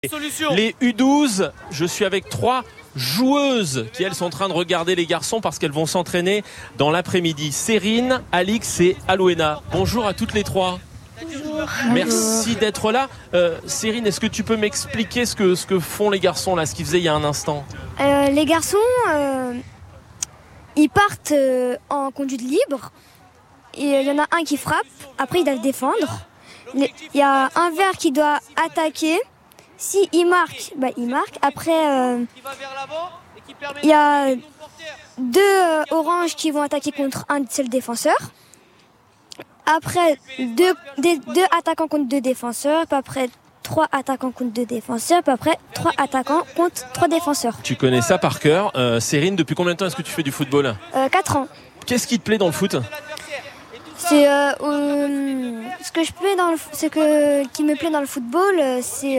Les U12, je suis avec 3 joueuses qui elles sont en train de regarder les garçons parce qu'elles vont s'entraîner dans l'après-midi. Sérine, Alix et Alouena. Bonjour à toutes les 3. Bonjour. Merci d'être là. Sérine, est-ce que tu peux m'expliquer ce que font les garçons là, ce qu'ils faisaient il y a un instant? Les garçons, ils partent en conduite libre. Et il y en a un qui frappe, après il doit défendre. Il y a un vert qui doit attaquer. Si il marque, il marque. Après, il y a 2 oranges qui vont attaquer contre un seul défenseur. Après, 2 attaquants contre 2 défenseurs. Puis après, 3 attaquants contre 2 défenseurs. Puis après, 3 attaquants contre 3 défenseurs. Tu connais ça par cœur. Sérine, depuis combien de temps est-ce que tu fais du football? 4 ans. Qu'est-ce qui te plaît dans le foot? C'est qui me plaît dans le football, c'est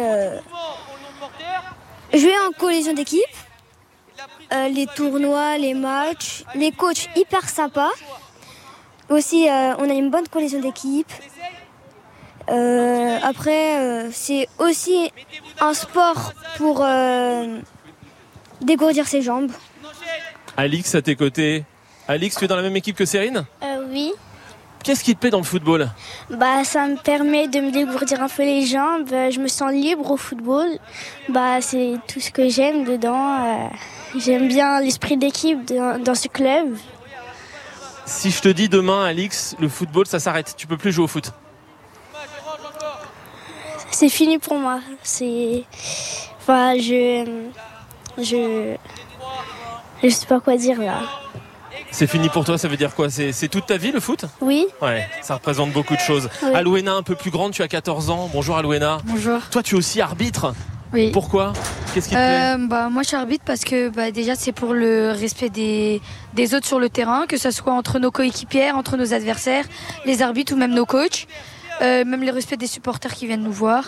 jouer en cohésion d'équipe, les tournois, les matchs, les coachs hyper sympas. Aussi, on a une bonne cohésion d'équipe. Après, c'est aussi un sport pour dégourdir ses jambes. Alix, à tes côtés. Alix, tu es dans la même équipe que Sérine? Oui. Qu'est-ce qui te plaît dans le football? Ça me permet de me dégourdir un peu les jambes. Je me sens libre au football. C'est tout ce que j'aime dedans. J'aime bien l'esprit d'équipe dans ce club. Si je te dis demain, Alix, le football, ça s'arrête. Tu peux plus jouer au foot. C'est fini pour moi. Je sais pas quoi dire là. C'est fini pour toi, ça veut dire quoi? C'est toute ta vie le foot? Oui. Ouais, ça représente beaucoup de choses. Oui. Alouena, un peu plus grande, tu as 14 ans. Bonjour Alouena. Bonjour. Toi, tu es aussi arbitre? Oui. Pourquoi? Qu'est-ce qui te plaît? Moi, je suis arbitre parce que déjà, c'est pour le respect des autres sur le terrain, que ce soit entre nos coéquipières, entre nos adversaires, les arbitres ou même nos coachs. Même le respect des supporters qui viennent nous voir.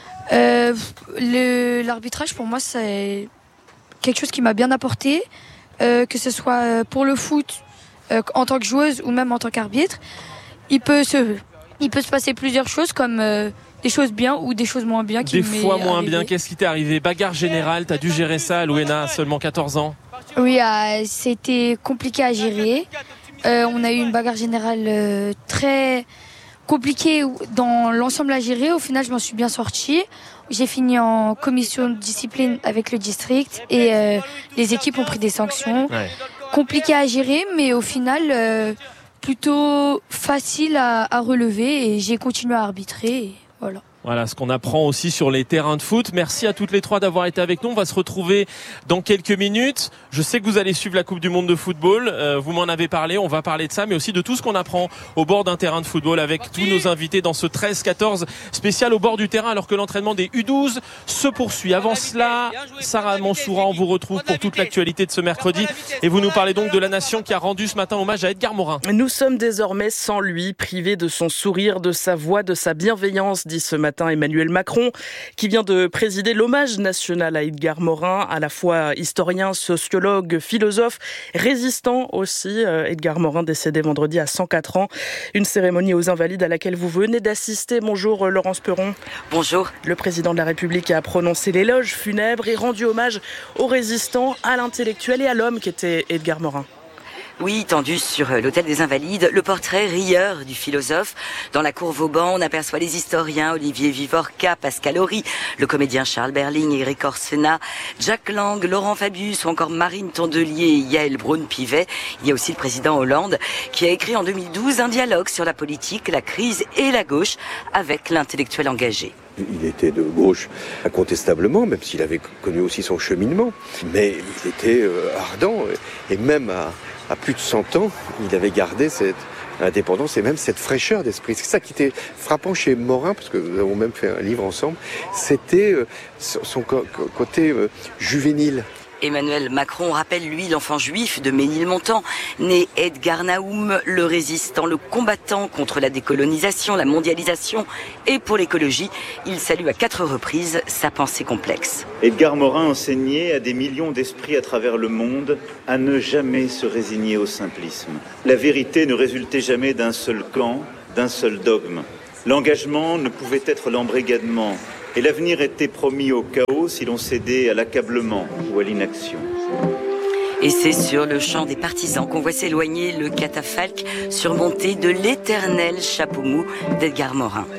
L'arbitrage, pour moi, c'est quelque chose qui m'a bien apporté. Que ce soit pour le foot en tant que joueuse ou même en tant qu'arbitre, il peut se passer plusieurs choses comme des choses bien ou des choses moins bien. Des fois moins bien, qu'est-ce qui t'est arrivé? Bagarre générale, t'as dû gérer ça, Alouena, seulement 14 ans? Oui, c'était compliqué à gérer. On a eu une bagarre générale très compliquée dans l'ensemble à gérer. Au final, je m'en suis bien sortie. J'ai fini en commission de discipline avec le district et les équipes ont pris des sanctions. Ouais. Compliqué à gérer, mais au final, plutôt facile à relever et j'ai continué à arbitrer. Et voilà. Voilà ce qu'on apprend aussi sur les terrains de foot. Merci à toutes les 3 d'avoir été avec nous. On va se retrouver dans quelques minutes. Je sais que vous allez suivre la Coupe du Monde de football. Vous m'en avez parlé. On va parler de ça, mais aussi de tout ce qu'on apprend au bord d'un terrain de football avec tous nos invités dans ce 13-14 spécial au bord du terrain alors que l'entraînement des U12 se poursuit. Avant cela, Sarah Mansoura, on vous retrouve pour toute l'actualité de ce mercredi. Et vous nous parlez donc de la nation qui a rendu ce matin hommage à Edgar Morin. Nous sommes désormais sans lui, privés de son sourire, de sa voix, de sa bienveillance, dit ce matin Emmanuel Macron, qui vient de présider l'hommage national à Edgar Morin, à la fois historien, sociologue, philosophe, résistant aussi. Edgar Morin décédé vendredi à 104 ans. Une cérémonie aux Invalides à laquelle vous venez d'assister. Bonjour Laurence Perron. Bonjour. Le président de la République a prononcé l'éloge funèbre et rendu hommage aux résistants, à l'intellectuel et à l'homme qui était Edgar Morin. Oui, tendu sur l'hôtel des Invalides, le portrait rieur du philosophe. Dans la cour Vauban, on aperçoit les historiens Olivier Vivorca, Pascal Horry, le comédien Charles Berling, Éric Orsena, Jack Lang, Laurent Fabius ou encore Marine Tondelier et Yael Braun-Pivet. Il y a aussi le président Hollande qui a écrit en 2012 un dialogue sur la politique, la crise et la gauche avec l'intellectuel engagé. Il était de gauche incontestablement, même s'il avait connu aussi son cheminement. Mais il était ardent et même à plus de 100 ans, il avait gardé cette indépendance et même cette fraîcheur d'esprit. C'est ça qui était frappant chez Morin, parce que nous avons même fait un livre ensemble, c'était son côté juvénile. Emmanuel Macron rappelle, lui, l'enfant juif de Ménilmontant, né Edgar Naoum, le résistant, le combattant contre la décolonisation, la mondialisation et pour l'écologie. Il salue à 4 reprises sa pensée complexe. Edgar Morin enseignait à des millions d'esprits à travers le monde à ne jamais se résigner au simplisme. La vérité ne résultait jamais d'un seul camp, d'un seul dogme. L'engagement ne pouvait être l'embrigadement Et l'avenir était promis au chaos si l'on cédait à l'accablement ou à l'inaction. Et c'est sur le champ des partisans qu'on voit s'éloigner le catafalque surmonté de l'éternel chapeau mou d'Edgar Morin.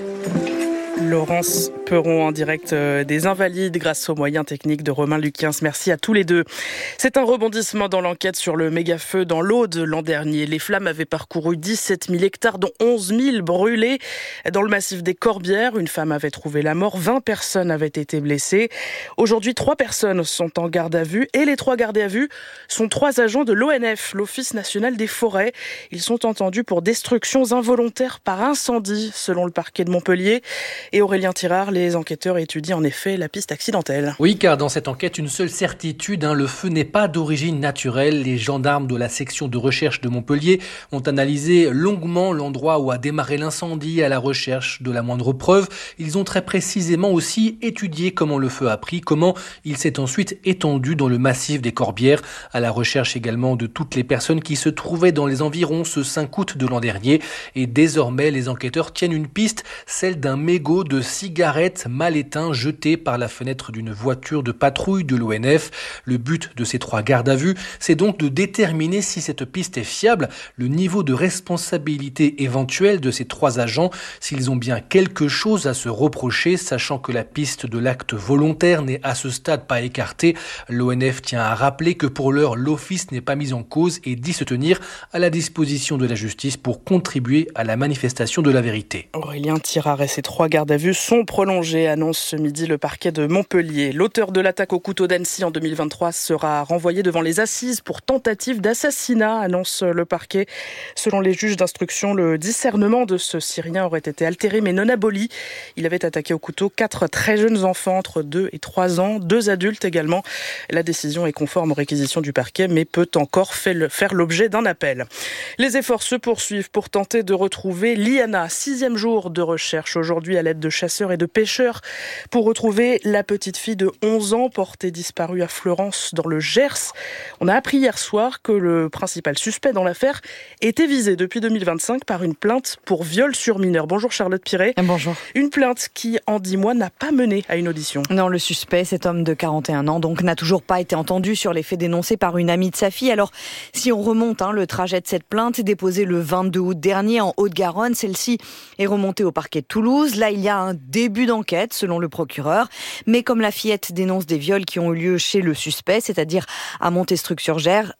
Laurence Perron en direct des Invalides grâce aux moyens techniques de Romain Luquiens. Merci à tous les deux. C'est un rebondissement dans l'enquête sur le méga-feu dans l'Aude l'an dernier. Les flammes avaient parcouru 17 000 hectares, dont 11 000 brûlés. Dans le massif des Corbières, une femme avait trouvé la mort, 20 personnes avaient été blessées. Aujourd'hui, 3 personnes sont en garde à vue et les 3 gardés à vue sont 3 agents de l'ONF, l'Office national des forêts. Ils sont entendus pour destructions involontaires par incendie, selon le parquet de Montpellier. Et Aurélien Tirard, les enquêteurs étudient en effet la piste accidentelle. Oui, car dans cette enquête, une seule certitude, le feu n'est pas d'origine naturelle. Les gendarmes de la section de recherche de Montpellier ont analysé longuement l'endroit où a démarré l'incendie à la recherche de la moindre preuve. Ils ont très précisément aussi étudié comment le feu a pris, comment il s'est ensuite étendu dans le massif des Corbières, à la recherche également de toutes les personnes qui se trouvaient dans les environs ce 5 août de l'an dernier. Et désormais, les enquêteurs tiennent une piste, celle d'un mégot de cigarettes mal éteint jeté par la fenêtre d'une voiture de patrouille de l'ONF. Le but de ces 3 gardes à vue, c'est donc de déterminer si cette piste est fiable, le niveau de responsabilité éventuel de ces 3 agents, s'ils ont bien quelque chose à se reprocher, sachant que la piste de l'acte volontaire n'est à ce stade pas écartée. L'ONF tient à rappeler que pour l'heure, l'office n'est pas mis en cause et dit se tenir à la disposition de la justice pour contribuer à la manifestation de la vérité. Aurélien Tirard et ses 3 gardes à vue sont prolongés, annonce ce midi le parquet de Montpellier. L'auteur de l'attaque au couteau d'Annecy en 2023 sera renvoyé devant les assises pour tentative d'assassinat, annonce le parquet. Selon les juges d'instruction, le discernement de ce Syrien aurait été altéré mais non aboli. Il avait attaqué au couteau 4 très jeunes enfants entre 2 et 3 ans, 2 adultes également. La décision est conforme aux réquisitions du parquet mais peut encore faire l'objet d'un appel. Les efforts se poursuivent pour tenter de retrouver Liana, 6e jour de recherche aujourd'hui à l'aide de chasseurs et de pêcheurs pour retrouver la petite fille de 11 ans portée disparue à Fleurance dans le Gers. On a appris hier soir que le principal suspect dans l'affaire était visé depuis 2025 par une plainte pour viol sur mineur. Bonjour Charlotte Piret. Bonjour. Une plainte qui, en 10 mois, n'a pas mené à une audition. Non, le suspect, cet homme de 41 ans, donc n'a toujours pas été entendu sur les faits dénoncés par une amie de sa fille. Alors, si on remonte le trajet de cette plainte déposée le 22 août dernier en Haute-Garonne, celle-ci est remontée au parquet de Toulouse. Là, il y a un début d'enquête, selon le procureur. Mais comme la fillette dénonce des viols qui ont eu lieu chez le suspect, c'est-à-dire à Montestruc-sur-Gers,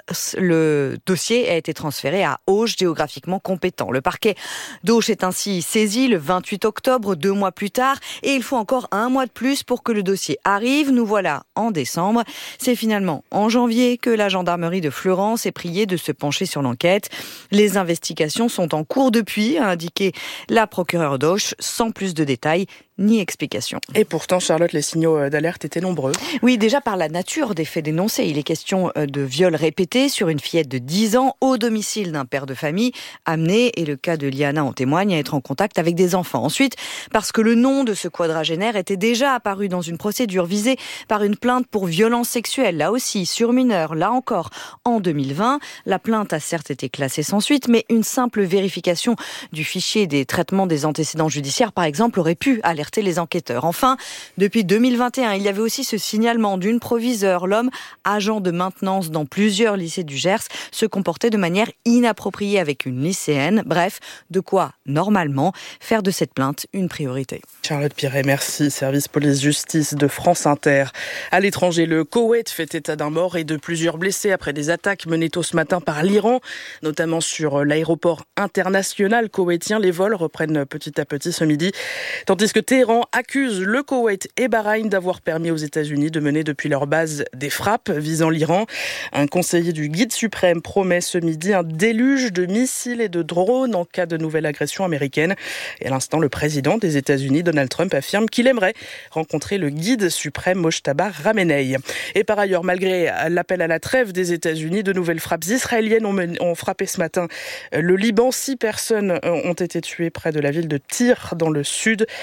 le dossier a été transféré à Auch, géographiquement compétent. Le parquet d'Auch est ainsi saisi le 28 octobre, 2 mois plus tard, et il faut encore 1 mois de plus pour que le dossier arrive. Nous voilà en décembre. C'est finalement en janvier que la gendarmerie de Fleurance est priée de se pencher sur l'enquête. Les investigations sont en cours depuis, a indiqué la procureure d'Auch, sans plus de détails ni explication. Et pourtant, Charlotte, les signaux d'alerte étaient nombreux. Oui, déjà par la nature des faits dénoncés. Il est question de viols répétés sur une fillette de 10 ans au domicile d'un père de famille amené, et le cas de Liana en témoigne, à être en contact avec des enfants. Ensuite, parce que le nom de ce quadragénaire était déjà apparu dans une procédure visée par une plainte pour violence sexuelle, là aussi, sur mineur, là encore, en 2020. La plainte a certes été classée sans suite, mais une simple vérification du fichier des traitements des antécédents judiciaires, par exemple, aurait pu alerter les enquêteurs. Enfin, depuis 2021, il y avait aussi ce signalement d'une proviseure. L'homme, agent de maintenance dans plusieurs lycées du Gers, se comportait de manière inappropriée avec une lycéenne. Bref, de quoi, normalement, faire de cette plainte une priorité. Charlotte Piret, merci. Service police-justice de France Inter. À l'étranger, le Koweït fait état d'un mort et de plusieurs blessés après des attaques menées tôt ce matin par l'Iran, notamment sur l'aéroport international koweïtien. Les vols reprennent petit à petit ce midi, tandis que Téhéran accuse le Koweït et Bahreïn d'avoir permis aux États-Unis de mener depuis leur base des frappes visant l'Iran. Un conseiller du guide suprême promet ce midi un déluge de missiles et de drones en cas de nouvelle agression américaine. Et à l'instant, le président des États-Unis, Donald Trump, affirme qu'il aimerait rencontrer le guide suprême Mojtaba Ramenei. Et par ailleurs, malgré l'appel à la trêve des États-Unis, de nouvelles frappes israéliennes ont frappé ce matin le Liban. 6 personnes ont été tuées près de la ville de Tyr, dans le sud. L'armée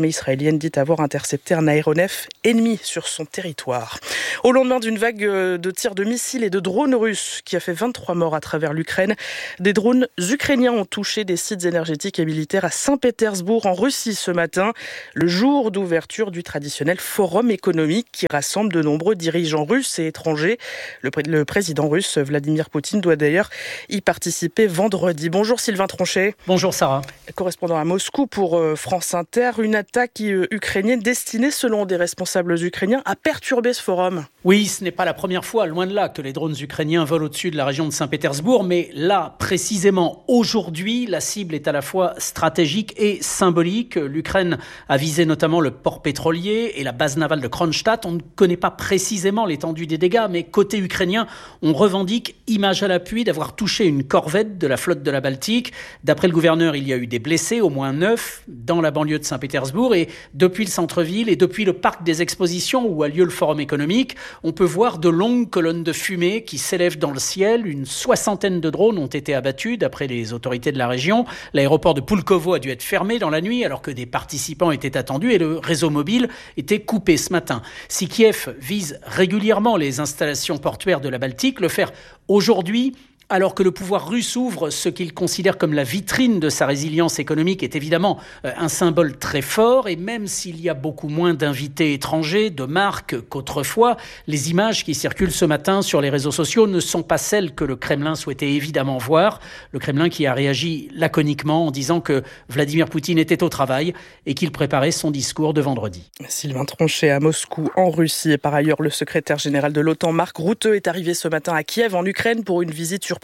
israélienne dit avoir intercepté un aéronef ennemi sur son territoire. Au lendemain d'une vague de tirs de missiles et de drones russes qui a fait 23 morts à travers l'Ukraine, des drones ukrainiens ont touché des sites énergétiques et militaires à Saint-Pétersbourg en Russie ce matin, le jour d'ouverture du traditionnel forum économique qui rassemble de nombreux dirigeants russes et étrangers. Le président russe Vladimir Poutine doit d'ailleurs y participer vendredi. Bonjour Sylvain Tronchet. Bonjour Sarah. Correspondant à Moscou pour France Inter, une attaque ukrainienne destinée selon des responsables ukrainiens à perturber ce forum. Oui, ce n'est pas la première fois, loin de là, que les drones ukrainiens volent au-dessus de la région de Saint-Pétersbourg, mais là, précisément aujourd'hui, la cible est à la fois stratégique et symbolique. L'Ukraine a visé notamment le port pétrolier et la base navale de Kronstadt. On ne connaît pas précisément l'étendue des dégâts, mais côté ukrainien, on revendique, image à l'appui, d'avoir touché une corvette de la flotte de la Baltique. D'après le gouverneur, il y a eu des blessés, au moins 9, dans la banlieue de Saint-Pétersbourg. Et depuis le centre-ville et depuis le parc des expositions où a lieu le forum économique, on peut voir de longues colonnes de fumée qui s'élèvent dans le ciel. Une 60aine de drones ont été abattus, d'après les autorités de la région. L'aéroport de Pulkovo a dû être fermé dans la nuit, alors que des participants étaient attendus et le réseau mobile était coupé ce matin. Si Kiev vise régulièrement les installations portuaires de la Baltique, le faire aujourd'hui, alors que le pouvoir russe ouvre ce qu'il considère comme la vitrine de sa résilience économique, est évidemment un symbole très fort. Et même s'il y a beaucoup moins d'invités étrangers, de marques qu'autrefois, les images qui circulent ce matin sur les réseaux sociaux ne sont pas celles que le Kremlin souhaitait évidemment voir. Le Kremlin qui a réagi laconiquement en disant que Vladimir Poutine était au travail et qu'il préparait son discours de vendredi. Sylvain Tronchet à Moscou, en Russie. Et par ailleurs, le secrétaire général de l'OTAN, Mark Rutte, est arrivé ce matin à Kiev, en Ukraine, pour une visite surprise.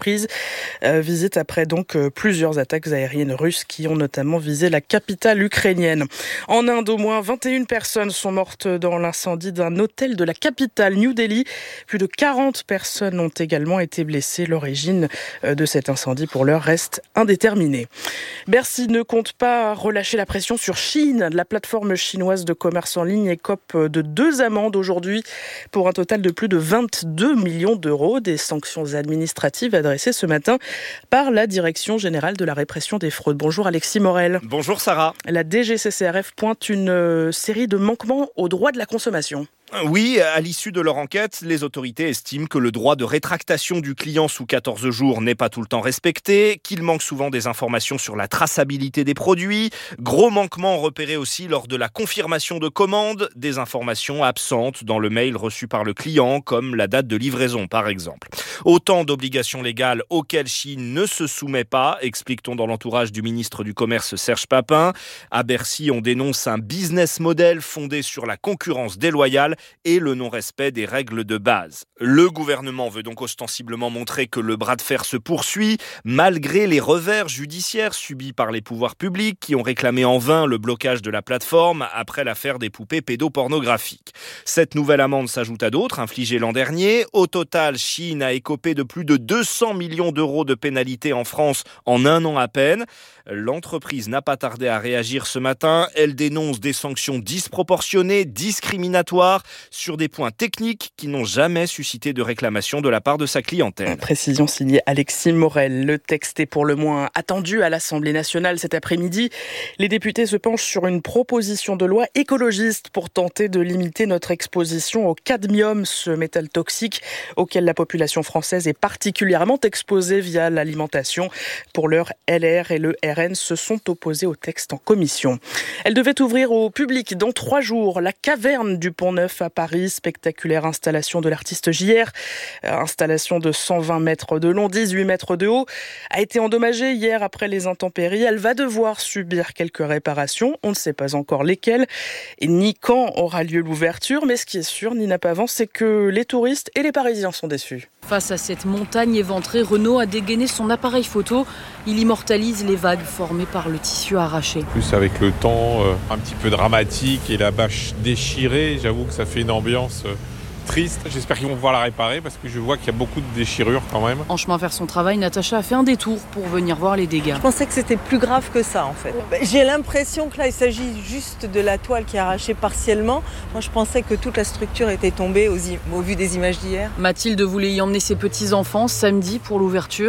Visite après donc plusieurs attaques aériennes russes qui ont notamment visé la capitale ukrainienne. En Inde, au moins 21 personnes sont mortes dans l'incendie d'un hôtel de la capitale, New Delhi. Plus de 40 personnes ont également été blessées. L'origine de cet incendie, pour l'heure, reste indéterminée. Bercy ne compte pas relâcher la pression sur Shein. La plateforme chinoise de commerce en ligne écope de 2 amendes aujourd'hui pour un total de plus de 22 millions d'euros. Des sanctions administratives adressé ce matin par la Direction générale de la répression des fraudes. Bonjour Alexis Morel. Bonjour Sarah. La DGCCRF pointe une série de manquements aux droits de la consommation. Oui, à l'issue de leur enquête, les autorités estiment que le droit de rétractation du client sous 14 jours n'est pas tout le temps respecté, qu'il manque souvent des informations sur la traçabilité des produits, gros manquements repérés aussi lors de la confirmation de commande, des informations absentes dans le mail reçu par le client, comme la date de livraison par exemple. Autant d'obligations légales auxquelles Shein ne se soumet pas, explique-t-on dans l'entourage du ministre du Commerce Serge Papin. À Bercy, on dénonce un business model fondé sur la concurrence déloyale et le non-respect des règles de base. Le gouvernement veut donc ostensiblement montrer que le bras de fer se poursuit, malgré les revers judiciaires subis par les pouvoirs publics qui ont réclamé en vain le blocage de la plateforme après l'affaire des poupées pédopornographiques. Cette nouvelle amende s'ajoute à d'autres infligées l'an dernier. Au total, Shein a écopé de plus de 200 millions d'euros de pénalités en France en un an à peine. L'entreprise n'a pas tardé à réagir ce matin. Elle dénonce des sanctions disproportionnées, discriminatoires, sur des points techniques qui n'ont jamais suscité de réclamation de la part de sa clientèle. Précision signée Alexis Morel. Le texte est pour le moins attendu à l'Assemblée nationale cet après-midi. Les députés se penchent sur une proposition de loi écologiste pour tenter de limiter notre exposition au cadmium, ce métal toxique auquel la population française est particulièrement exposée via l'alimentation. Pour l'heure, LR et le RN se sont opposés au texte en commission. Elle devait ouvrir au public dans 3 jours. La caverne du Pont-Neuf à Paris, spectaculaire installation de l'artiste JR, installation de 120 mètres de long, 18 mètres de haut, a été endommagée hier après les intempéries. Elle va devoir subir quelques réparations, on ne sait pas encore lesquelles, et ni quand aura lieu l'ouverture, mais ce qui est sûr, Nina Pavant, c'est que les touristes et les Parisiens sont déçus. Face à cette montagne éventrée, Renaud a dégainé son appareil photo. Il immortalise les vagues formées par le tissu arraché. Plus avec le temps un petit peu dramatique et la bâche déchirée, j'avoue que ça fait une ambiance triste. J'espère qu'ils vont pouvoir la réparer parce que je vois qu'il y a beaucoup de déchirures quand même. En chemin vers son travail, Natacha a fait un détour pour venir voir les dégâts. Je pensais que c'était plus grave que ça en fait. J'ai l'impression que là il s'agit juste de la toile qui est arrachée partiellement. Moi je pensais que toute la structure était tombée au vu des images d'hier. Mathilde voulait y emmener ses petits-enfants samedi pour l'ouverture.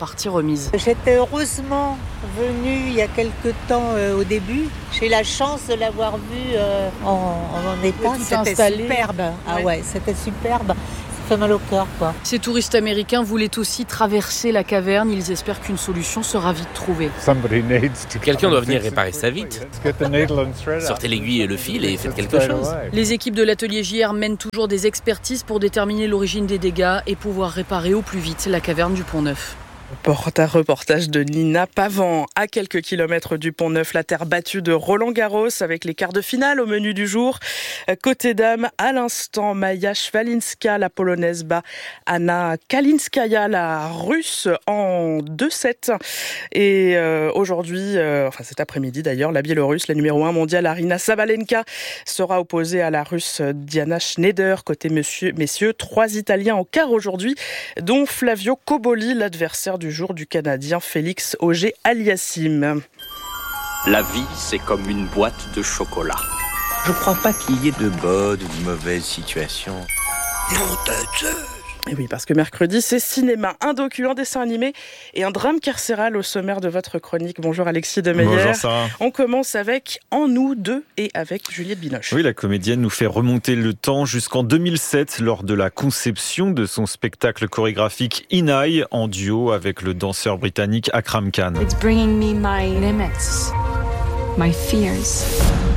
partie remise. J'étais heureusement venue il y a quelque temps au début. J'ai la chance de l'avoir vu en état. C'était superbe. Ah ouais, c'était superbe. Ça fait mal au cœur, quoi. Ces touristes américains voulaient aussi traverser la caverne. Ils espèrent qu'une solution sera vite trouvée. Quelqu'un doit venir réparer ça vite. Sortez l'aiguille et le fil et faites quelque chose. Les équipes de l'atelier JR mènent toujours des expertises pour déterminer l'origine des dégâts et pouvoir réparer au plus vite la caverne du Pont-Neuf. Reportage de Nina Pavan. À quelques kilomètres du Pont-Neuf, la terre battue de Roland-Garros avec les quarts de finale au menu du jour. Côté dames, à l'instant, Maja Svalinska, la polonaise, bat Anna Kalinskaya, la russe, en 2-7. Et aujourd'hui, cet après-midi d'ailleurs, la biélorusse, la numéro 1 mondiale, Arina Sabalenka, sera opposée à la russe Diana Schneider. Côté messieurs, 3 Italiens en quart aujourd'hui, dont Flavio Coboli, l'adversaire du jour du Canadien Félix Auger-Aliassime. La vie, c'est comme une boîte de chocolat. Je crois pas qu'il y ait de bonnes ou de mauvaises situations. Et oui, parce que mercredi, c'est cinéma, un docu, un dessin animé et un drame carcéral au sommaire de votre chronique. Bonjour Alexis Demeyer. Bonjour Sarah. On commence avec En nous deux et avec Juliette Binoche. Oui, la comédienne nous fait remonter le temps jusqu'en 2007 lors de la conception de son spectacle chorégraphique Inai en duo avec le danseur britannique Akram Khan. It's bringing me my limits, my fears.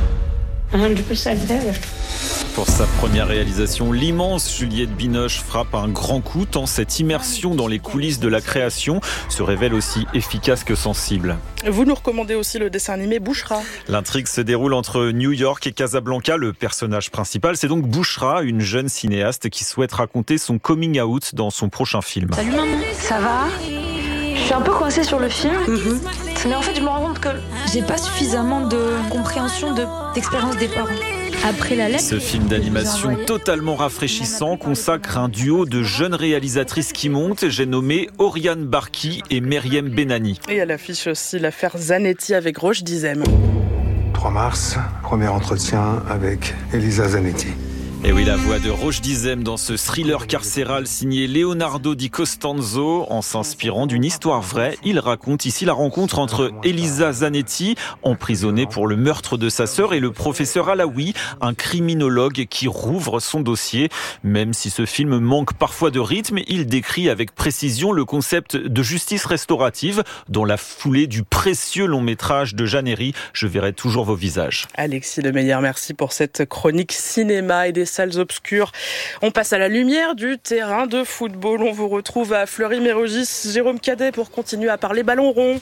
100% there. Pour sa première réalisation, l'immense Juliette Binoche frappe un grand coup tant cette immersion dans les coulisses de la création se révèle aussi efficace que sensible. Vous nous recommandez aussi le dessin animé Bouchra. L'intrigue se déroule entre New York et Casablanca. Le personnage principal, c'est donc Bouchra, une jeune cinéaste qui souhaite raconter son coming out dans son prochain film. Salut maman, ça va ? Je suis un peu coincée sur le film, mais en fait je me rends compte que j'ai pas suffisamment de compréhension d'expérience des parents. Après la lettre, ce film d'animation totalement rafraîchissant consacre un duo de jeunes réalisatrices qui montent. J'ai nommé Oriane Barki et Meriem Benani. Et à l'affiche aussi l'affaire Zanetti avec Roche Dizem. 3 mars, premier entretien avec Elisa Zanetti. Et oui, la voix de Roche Dizem dans ce thriller carcéral signé Leonardo Di Costanzo. En s'inspirant d'une histoire vraie, il raconte ici la rencontre entre Elisa Zanetti, emprisonnée pour le meurtre de sa sœur, et le professeur Alaoui, un criminologue qui rouvre son dossier. Même si ce film manque parfois de rythme, il décrit avec précision le concept de justice restaurative dans la foulée du précieux long métrage de Jeanne Herry, Je verrai toujours vos visages. Alexis Demeyer, merci pour cette chronique cinéma et des salles obscures. On passe à la lumière du terrain de football. On vous retrouve à Fleury-Mérogis. Jérôme Cadet pour continuer à parler ballon rond.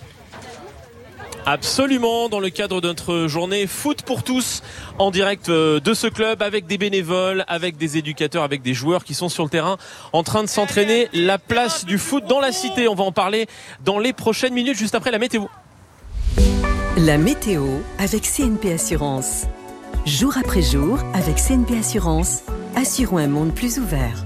Absolument, dans le cadre de notre journée Foot pour tous, en direct de ce club, avec des bénévoles, avec des éducateurs, avec des joueurs qui sont sur le terrain en train de s'entraîner. La place du foot dans la cité, on va en parler dans les prochaines minutes, juste après la météo. La météo avec CNP Assurance. Jour après jour, avec CNP Assurance, assurons un monde plus ouvert.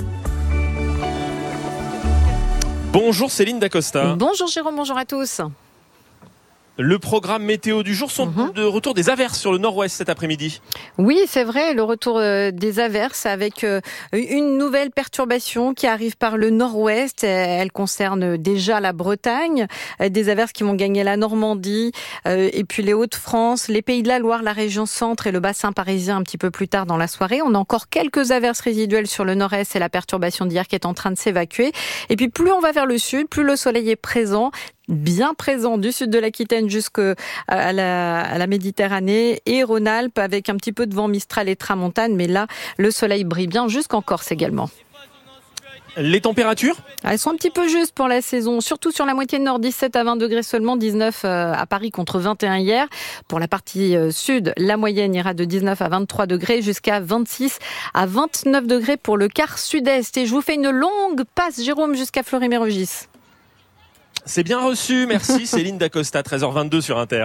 Bonjour Céline Dacosta. Bonjour Jérôme, bonjour à tous. Le programme météo du jour sont de retour des averses sur le nord-ouest cet après-midi. Oui, c'est vrai, le retour des averses avec une nouvelle perturbation qui arrive par le nord-ouest. Elle concerne déjà la Bretagne, des averses qui vont gagner la Normandie et puis les Hauts-de-France, les Pays de la Loire, la région centre et le bassin parisien un petit peu plus tard dans la soirée. On a encore quelques averses résiduelles sur le nord-est et la perturbation d'hier qui est en train de s'évacuer. Et puis plus on va vers le sud, plus le soleil est présent, bien présent du sud de l'Aquitaine jusqu'à la Méditerranée et Rhône-Alpes avec un petit peu de vent Mistral et Tramontane, mais là le soleil brille bien jusqu'en Corse également. Les températures ? Elles sont un petit peu justes pour la saison, surtout sur la moitié nord, 17 à 20 degrés seulement, 19 à Paris contre 21 hier. Pour la partie sud, la moyenne ira de 19 à 23 degrés jusqu'à 26 à 29 degrés pour le quart sud-est. Et je vous fais une longue passe, Jérôme, jusqu'à Fleury-Mérogis. C'est bien reçu, merci Céline Dacosta, 13h22 sur Inter.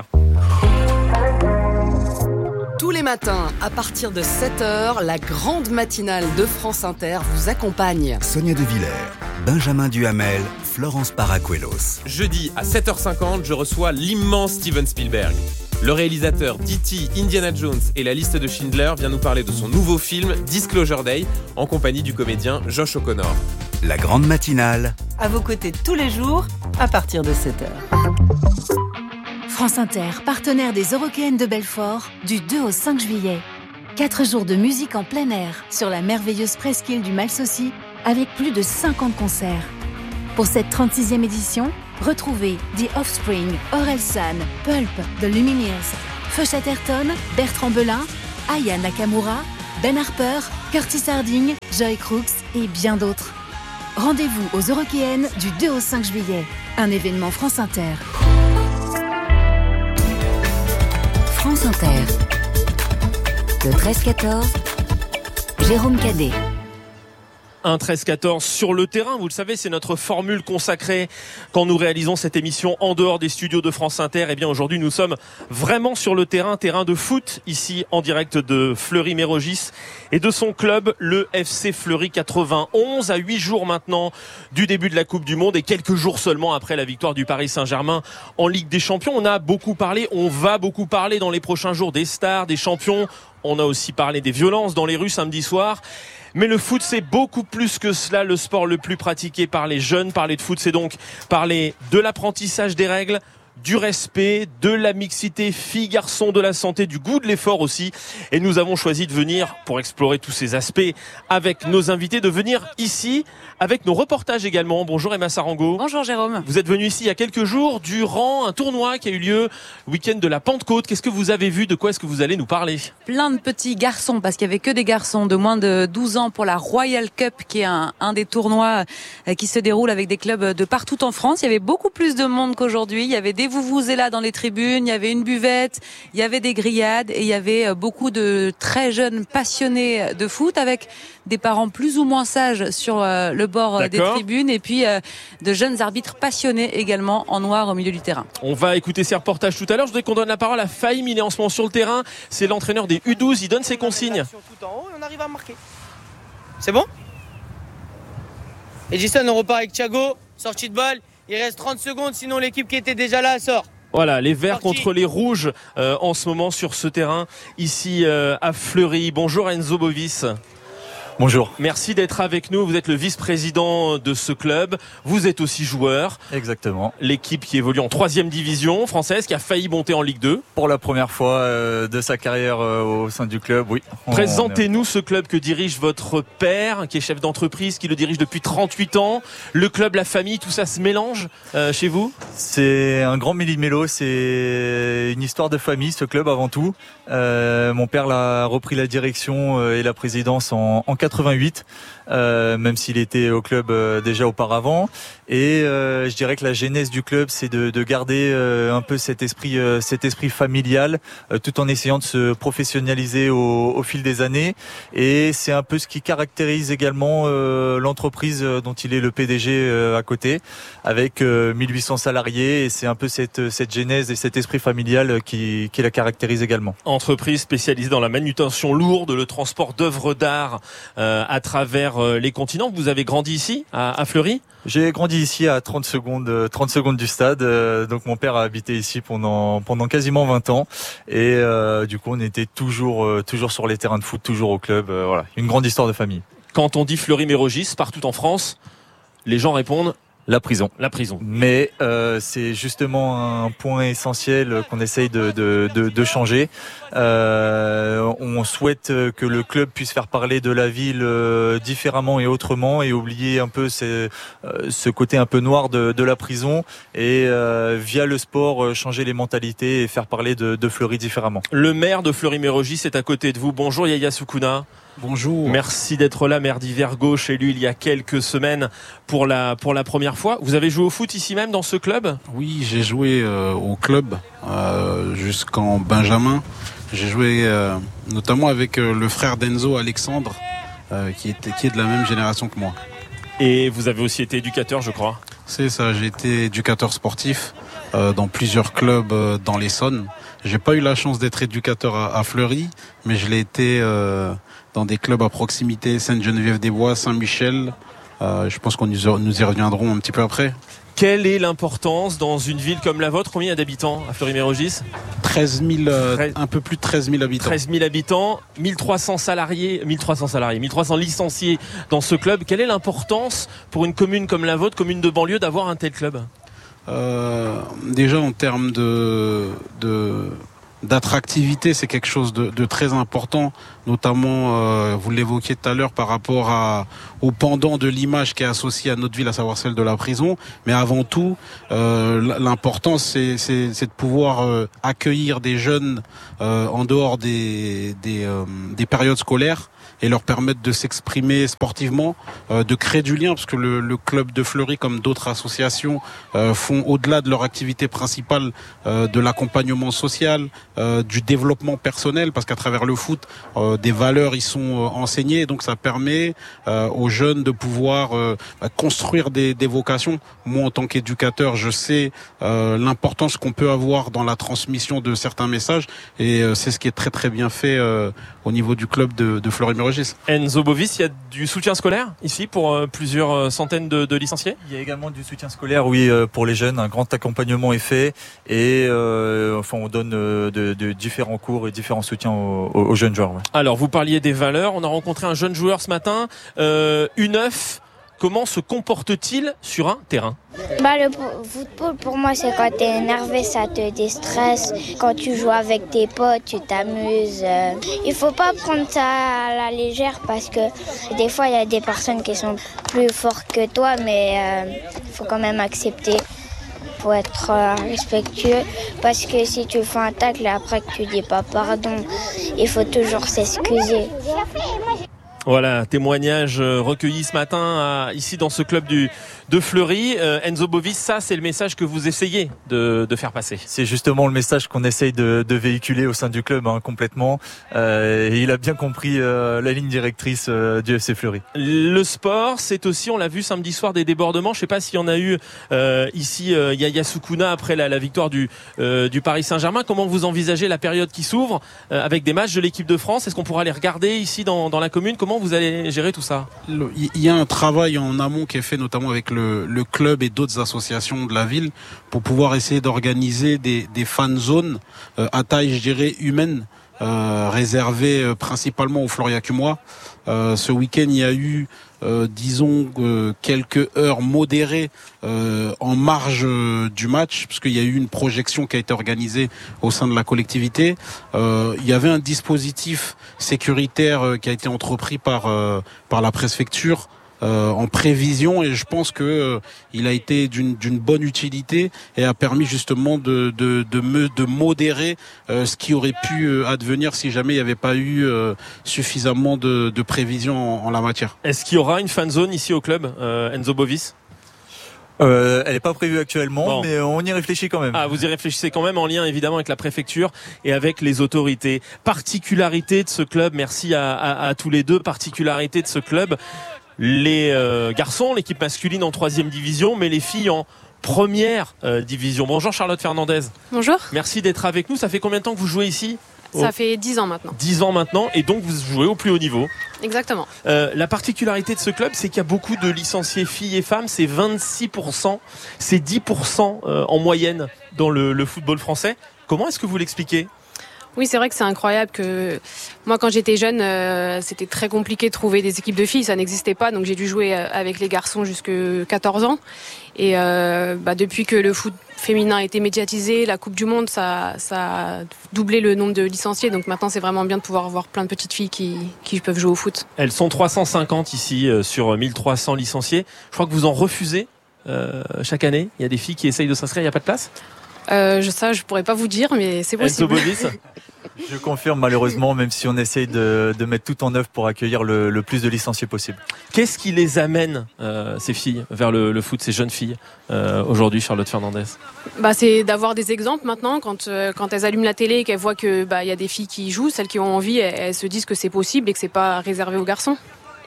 Tous les matins, à partir de 7h, la grande matinale de France Inter vous accompagne. Sonia De Villers, Benjamin Duhamel, Florence Paracuelos. Jeudi à 7h50, je reçois l'immense Steven Spielberg. Le réalisateur d'E.T., Indiana Jones et la liste de Schindler vient nous parler de son nouveau film Disclosure Day en compagnie du comédien Josh O'Connor. La grande matinale. À vos côtés tous les jours, à partir de 7h. France Inter, partenaire des Eurockéennes de Belfort, du 2 au 5 juillet. 4 jours de musique en plein air sur la merveilleuse presqu'île du Malsaucy, avec plus de 50 concerts. Pour cette 36e édition, retrouvez The Offspring, Orelsan, Pulp, The Lumineers, Feu Chatterton, Bertrand Belin, Aya Nakamura, Ben Harper, Curtis Harding, Joy Crooks et bien d'autres. Rendez-vous aux Eurockéennes du 2 au 5 juillet. Un événement France Inter. France Inter. Le 13-14, Jérôme Cadet. Un 13-14 sur le terrain, vous le savez, c'est notre formule consacrée quand nous réalisons cette émission en dehors des studios de France Inter. Et bien aujourd'hui, nous sommes vraiment sur le terrain de foot, ici en direct de Fleury-Mérogis et de son club, le FC Fleury 91, à 8 jours maintenant du début de la Coupe du Monde et quelques jours seulement après la victoire du Paris Saint-Germain en Ligue des Champions. On a beaucoup parlé, on va beaucoup parler dans les prochains jours des stars, des champions. On a aussi parlé des violences dans les rues samedi soir. Mais le foot, c'est beaucoup plus que cela, le sport le plus pratiqué par les jeunes. Parler de foot, c'est donc parler de l'apprentissage des règles, du respect, de la mixité filles-garçons, de la santé, du goût de l'effort aussi. Et nous avons choisi de venir, pour explorer tous ces aspects avec nos invités, de venir ici avec nos reportages également. Bonjour Emma Sarango. Bonjour Jérôme. Vous êtes venu ici il y a quelques jours durant un tournoi qui a eu lieu le week-end de la Pentecôte. Qu'est-ce que vous avez vu? De quoi est-ce que vous allez nous parler? Plein de petits garçons, parce qu'il n'y avait que des garçons de moins de 12 ans pour la Royal Cup, qui est un des tournois qui se déroule avec des clubs de partout en France. Il y avait beaucoup plus de monde qu'aujourd'hui. Il y avait des vuvuzela dans les tribunes, il y avait une buvette, il y avait des grillades et il y avait beaucoup de très jeunes passionnés de foot avec des parents plus ou moins sages sur le bord des tribunes et puis de jeunes arbitres passionnés également en noir au milieu du terrain. On va écouter ces reportages tout à l'heure. Je voudrais qu'on donne la parole à Fahim. Il est en ce moment sur le terrain. C'est l'entraîneur des U12. Il donne ses consignes. Tout en haut et on arrive à marquer. C'est bon? Edison, on repart avec Thiago. Sortie de balle. Il reste 30 secondes, sinon l'équipe qui était déjà là sort. Voilà, les verts contre les rouges en ce moment sur ce terrain ici à Fleury. Bonjour Enzo Bovis. Bonjour. Merci d'être avec nous. Vous êtes le vice-président de ce club. Vous êtes aussi joueur. Exactement. L'équipe qui évolue en 3e division française, qui a failli monter en Ligue 2. Pour la première fois de sa carrière au sein du club, oui. Présentez-nous ce club que dirige votre père, qui est chef d'entreprise, qui le dirige depuis 38 ans. Le club, la famille, tout ça se mélange chez vous? C'est un grand méli-mélo. C'est une histoire de famille, ce club avant tout. Mon père a repris la direction et la présidence en 88, même s'il était au club déjà auparavant. Et je dirais que la genèse du club, c'est de garder un peu cet esprit familial, tout en essayant de se professionnaliser au fil des années. Et c'est un peu ce qui caractérise également l'entreprise dont il est le PDG à côté, avec 1800 salariés. Et c'est un peu cette genèse et cet esprit familial qui la caractérise également. Entreprise spécialisée dans la manutention lourde, le transport d'œuvres d'art à travers les continents. Vous avez grandi ici, à Fleury? J'ai grandi ici à 30 secondes du stade. Donc mon père a habité ici pendant quasiment 20 ans. Et du coup, on était toujours sur les terrains de foot, toujours au club. Voilà, une grande histoire de famille. Quand on dit Fleury-Mérogis, partout en France, les gens répondent la prison. La prison. Mais c'est justement un point essentiel qu'on essaye de changer. On souhaite que le club puisse faire parler de la ville différemment et autrement et oublier un peu ce côté un peu noir de la prison et via le sport changer les mentalités et faire parler de Fleury différemment. Le maire de Fleury-Mérogis est à côté de vous. Bonjour Yaya Soukouna. Bonjour. Merci d'être là, maire d'hiver gauche, élu il y a quelques semaines pour la première fois. Vous avez joué au foot ici même dans ce club? Oui, j'ai joué au club jusqu'en Benjamin. J'ai joué notamment avec le frère d'Enzo, Alexandre, qui est de la même génération que moi. Et vous avez aussi été éducateur, je crois? C'est ça, j'ai été éducateur sportif dans plusieurs clubs dans l'Essonne. J'ai pas eu la chance d'être éducateur à Fleury, mais je l'ai été dans des clubs à proximité, Sainte-Geneviève-des-Bois, Saint-Michel. Je pense qu'on nous y reviendrons un petit peu après. Quelle est l'importance dans une ville comme la vôtre? Combien il y a d'habitants à Fleury-Mérogis? 13 000, un peu plus de 13 000 habitants. 13 000 habitants, 1300 licenciés dans ce club. Quelle est l'importance pour une commune comme la vôtre, commune de banlieue, d'avoir un tel club? Déjà en termes d'attractivité, c'est quelque chose de très important, notamment, vous l'évoquiez tout à l'heure, par rapport au pendant de l'image qui est associée à notre ville, à savoir celle de la prison. Mais avant tout, l'important, c'est de pouvoir accueillir des jeunes en dehors des périodes scolaires et leur permettre de s'exprimer sportivement, de créer du lien, parce que le club de Fleury, comme d'autres associations, font au-delà de leur activité principale de l'accompagnement social, du développement personnel, parce qu'à travers le foot, des valeurs y sont enseignées, donc ça permet aux jeunes de pouvoir construire des vocations. Moi, en tant qu'éducateur, je sais l'importance qu'on peut avoir dans la transmission de certains messages, et c'est ce qui est très très bien fait au niveau du club de Fleury-Mérogis. Enzo Bovis, il y a du soutien scolaire ici pour plusieurs centaines de licenciés? Il y a également du soutien scolaire, oui, pour les jeunes. Un grand accompagnement est fait et on donne de différents cours et différents soutiens aux jeunes joueurs. Ouais. Alors, vous parliez des valeurs. On a rencontré un jeune joueur ce matin, U9. Comment se comporte-t-il sur un terrain? Le football, pour moi, c'est quand t'es énervé, ça te déstresse. Quand tu joues avec tes potes, tu t'amuses. Il faut pas prendre ça à la légère parce que des fois, il y a des personnes qui sont plus fortes que toi, mais il faut quand même accepter. Faut être respectueux parce que si tu fais un tacle et après que tu dis pas pardon, il faut toujours s'excuser. Voilà, témoignage recueilli ce matin ici dans ce club de Fleury. Enzo Bovis, ça c'est le message que vous essayez de faire passer. C'est justement le message qu'on essaye de véhiculer au sein du club complètement. Et il a bien compris la ligne directrice du FC Fleury. Le sport, c'est aussi, on l'a vu samedi soir, des débordements. Je ne sais pas s'il y en a eu ici, Yaya Soukouna après la victoire du Paris Saint-Germain. Comment vous envisagez la période qui s'ouvre avec des matchs de l'équipe de France? Est-ce qu'on pourra les regarder ici dans la commune? Comment vous allez gérer tout ça? Il y a un travail en amont qui est fait notamment avec le club et d'autres associations de la ville pour pouvoir essayer d'organiser des fan zones à taille, je dirais, humaine, réservées principalement aux Floriacumois. Ce week-end, il y a eu quelques heures modérées en marge du match, parce qu'il y a eu une projection qui a été organisée au sein de la collectivité. Il y avait un dispositif sécuritaire qui a été entrepris par la préfecture en prévision, et je pense que il a été d'une bonne utilité et a permis justement de modérer ce qui aurait pu advenir si jamais il n'y avait pas eu suffisamment de prévisions en la matière. Est-ce qu'il y aura une fan zone ici au club, Enzo Bovis? Elle n'est pas prévue actuellement, mais on y réfléchit quand même. Ah, vous y réfléchissez quand même, en lien évidemment avec la préfecture et avec les autorités. Particularité de ce club, merci à tous les deux, particularité de ce club, les garçons, l'équipe masculine en 3e division, mais les filles en première division. Bonjour Charlotte Fernandez. Bonjour. Merci d'être avec nous. Ça fait combien de temps que vous jouez ici? Ça fait 10 ans maintenant. 10 ans maintenant, et donc vous jouez au plus haut niveau. Exactement. La particularité de ce club, c'est qu'il y a beaucoup de licenciés filles et femmes. C'est 26%, c'est 10% en moyenne dans le football français. Comment est-ce que vous l'expliquez? Oui, c'est vrai que c'est incroyable que moi, quand j'étais jeune, c'était très compliqué de trouver des équipes de filles, ça n'existait pas, donc j'ai dû jouer avec les garçons jusqu'à 14 ans. Et depuis que le foot féminin a été médiatisé, la Coupe du Monde, ça a doublé le nombre de licenciés, donc maintenant c'est vraiment bien de pouvoir avoir plein de petites filles qui peuvent jouer au foot. Elles sont 350 ici sur 1300 licenciés. Je crois que vous en refusez chaque année. Il y a des filles qui essayent de s'inscrire, il n'y a pas de place? Je pourrais pas vous dire, mais c'est possible. Je confirme, malheureusement, même si on essaye de mettre tout en œuvre pour accueillir le plus de licenciés possible. Qu'est-ce qui les amène, ces filles, vers le foot, ces jeunes filles, aujourd'hui, Charlotte Fernandez? C'est d'avoir des exemples maintenant, quand elles allument la télé et qu'elles voient que y a des filles qui jouent, celles qui ont envie, elles se disent que c'est possible et que c'est pas réservé aux garçons.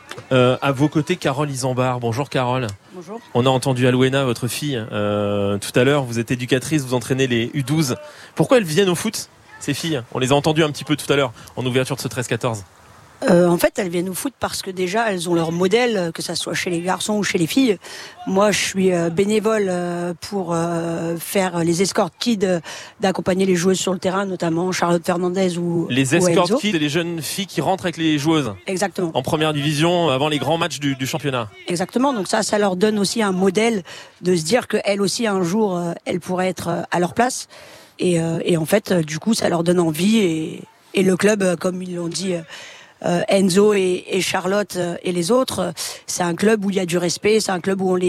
À vos côtés, Carole Isambard. Bonjour Carole. Bonjour. On a entendu Alouena, votre fille, tout à l'heure. Vous êtes éducatrice, vous entraînez les U12. Pourquoi elles viennent au foot, ces filles? On les a entendues un petit peu tout à l'heure en ouverture de ce 13-14. En fait, elles viennent au foot parce que déjà, elles ont leur modèle, que ça soit chez les garçons ou chez les filles. Moi, je suis bénévole pour faire les escort kids, d'accompagner les joueuses sur le terrain, notamment Charlotte Fernandez ou les escort kids, c'est les jeunes filles qui rentrent avec les joueuses. Exactement. En première division, avant les grands matchs du championnat. Exactement. Donc ça leur donne aussi un modèle de se dire qu'elles aussi, un jour, elles pourraient être à leur place. Et en fait, du coup, ça leur donne envie. Et le club, comme ils l'ont dit, Enzo et Charlotte et les autres, c'est un club où il y a du respect, c'est un club où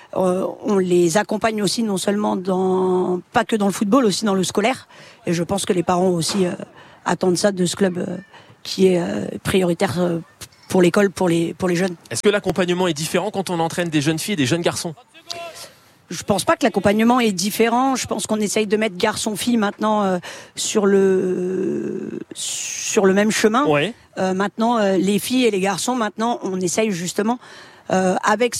on les accompagne aussi, non seulement pas que dans le football, aussi dans le scolaire. Et je pense que les parents aussi attendent ça de ce club qui est prioritaire pour l'école, pour les jeunes. Est-ce que l'accompagnement est différent quand on entraîne des jeunes filles et des jeunes garçons ? Je pense pas que l'accompagnement est différent. Je pense qu'on essaye de mettre garçon-fille maintenant sur le même chemin. Ouais. Maintenant, les filles et les garçons, maintenant, on essaye justement avec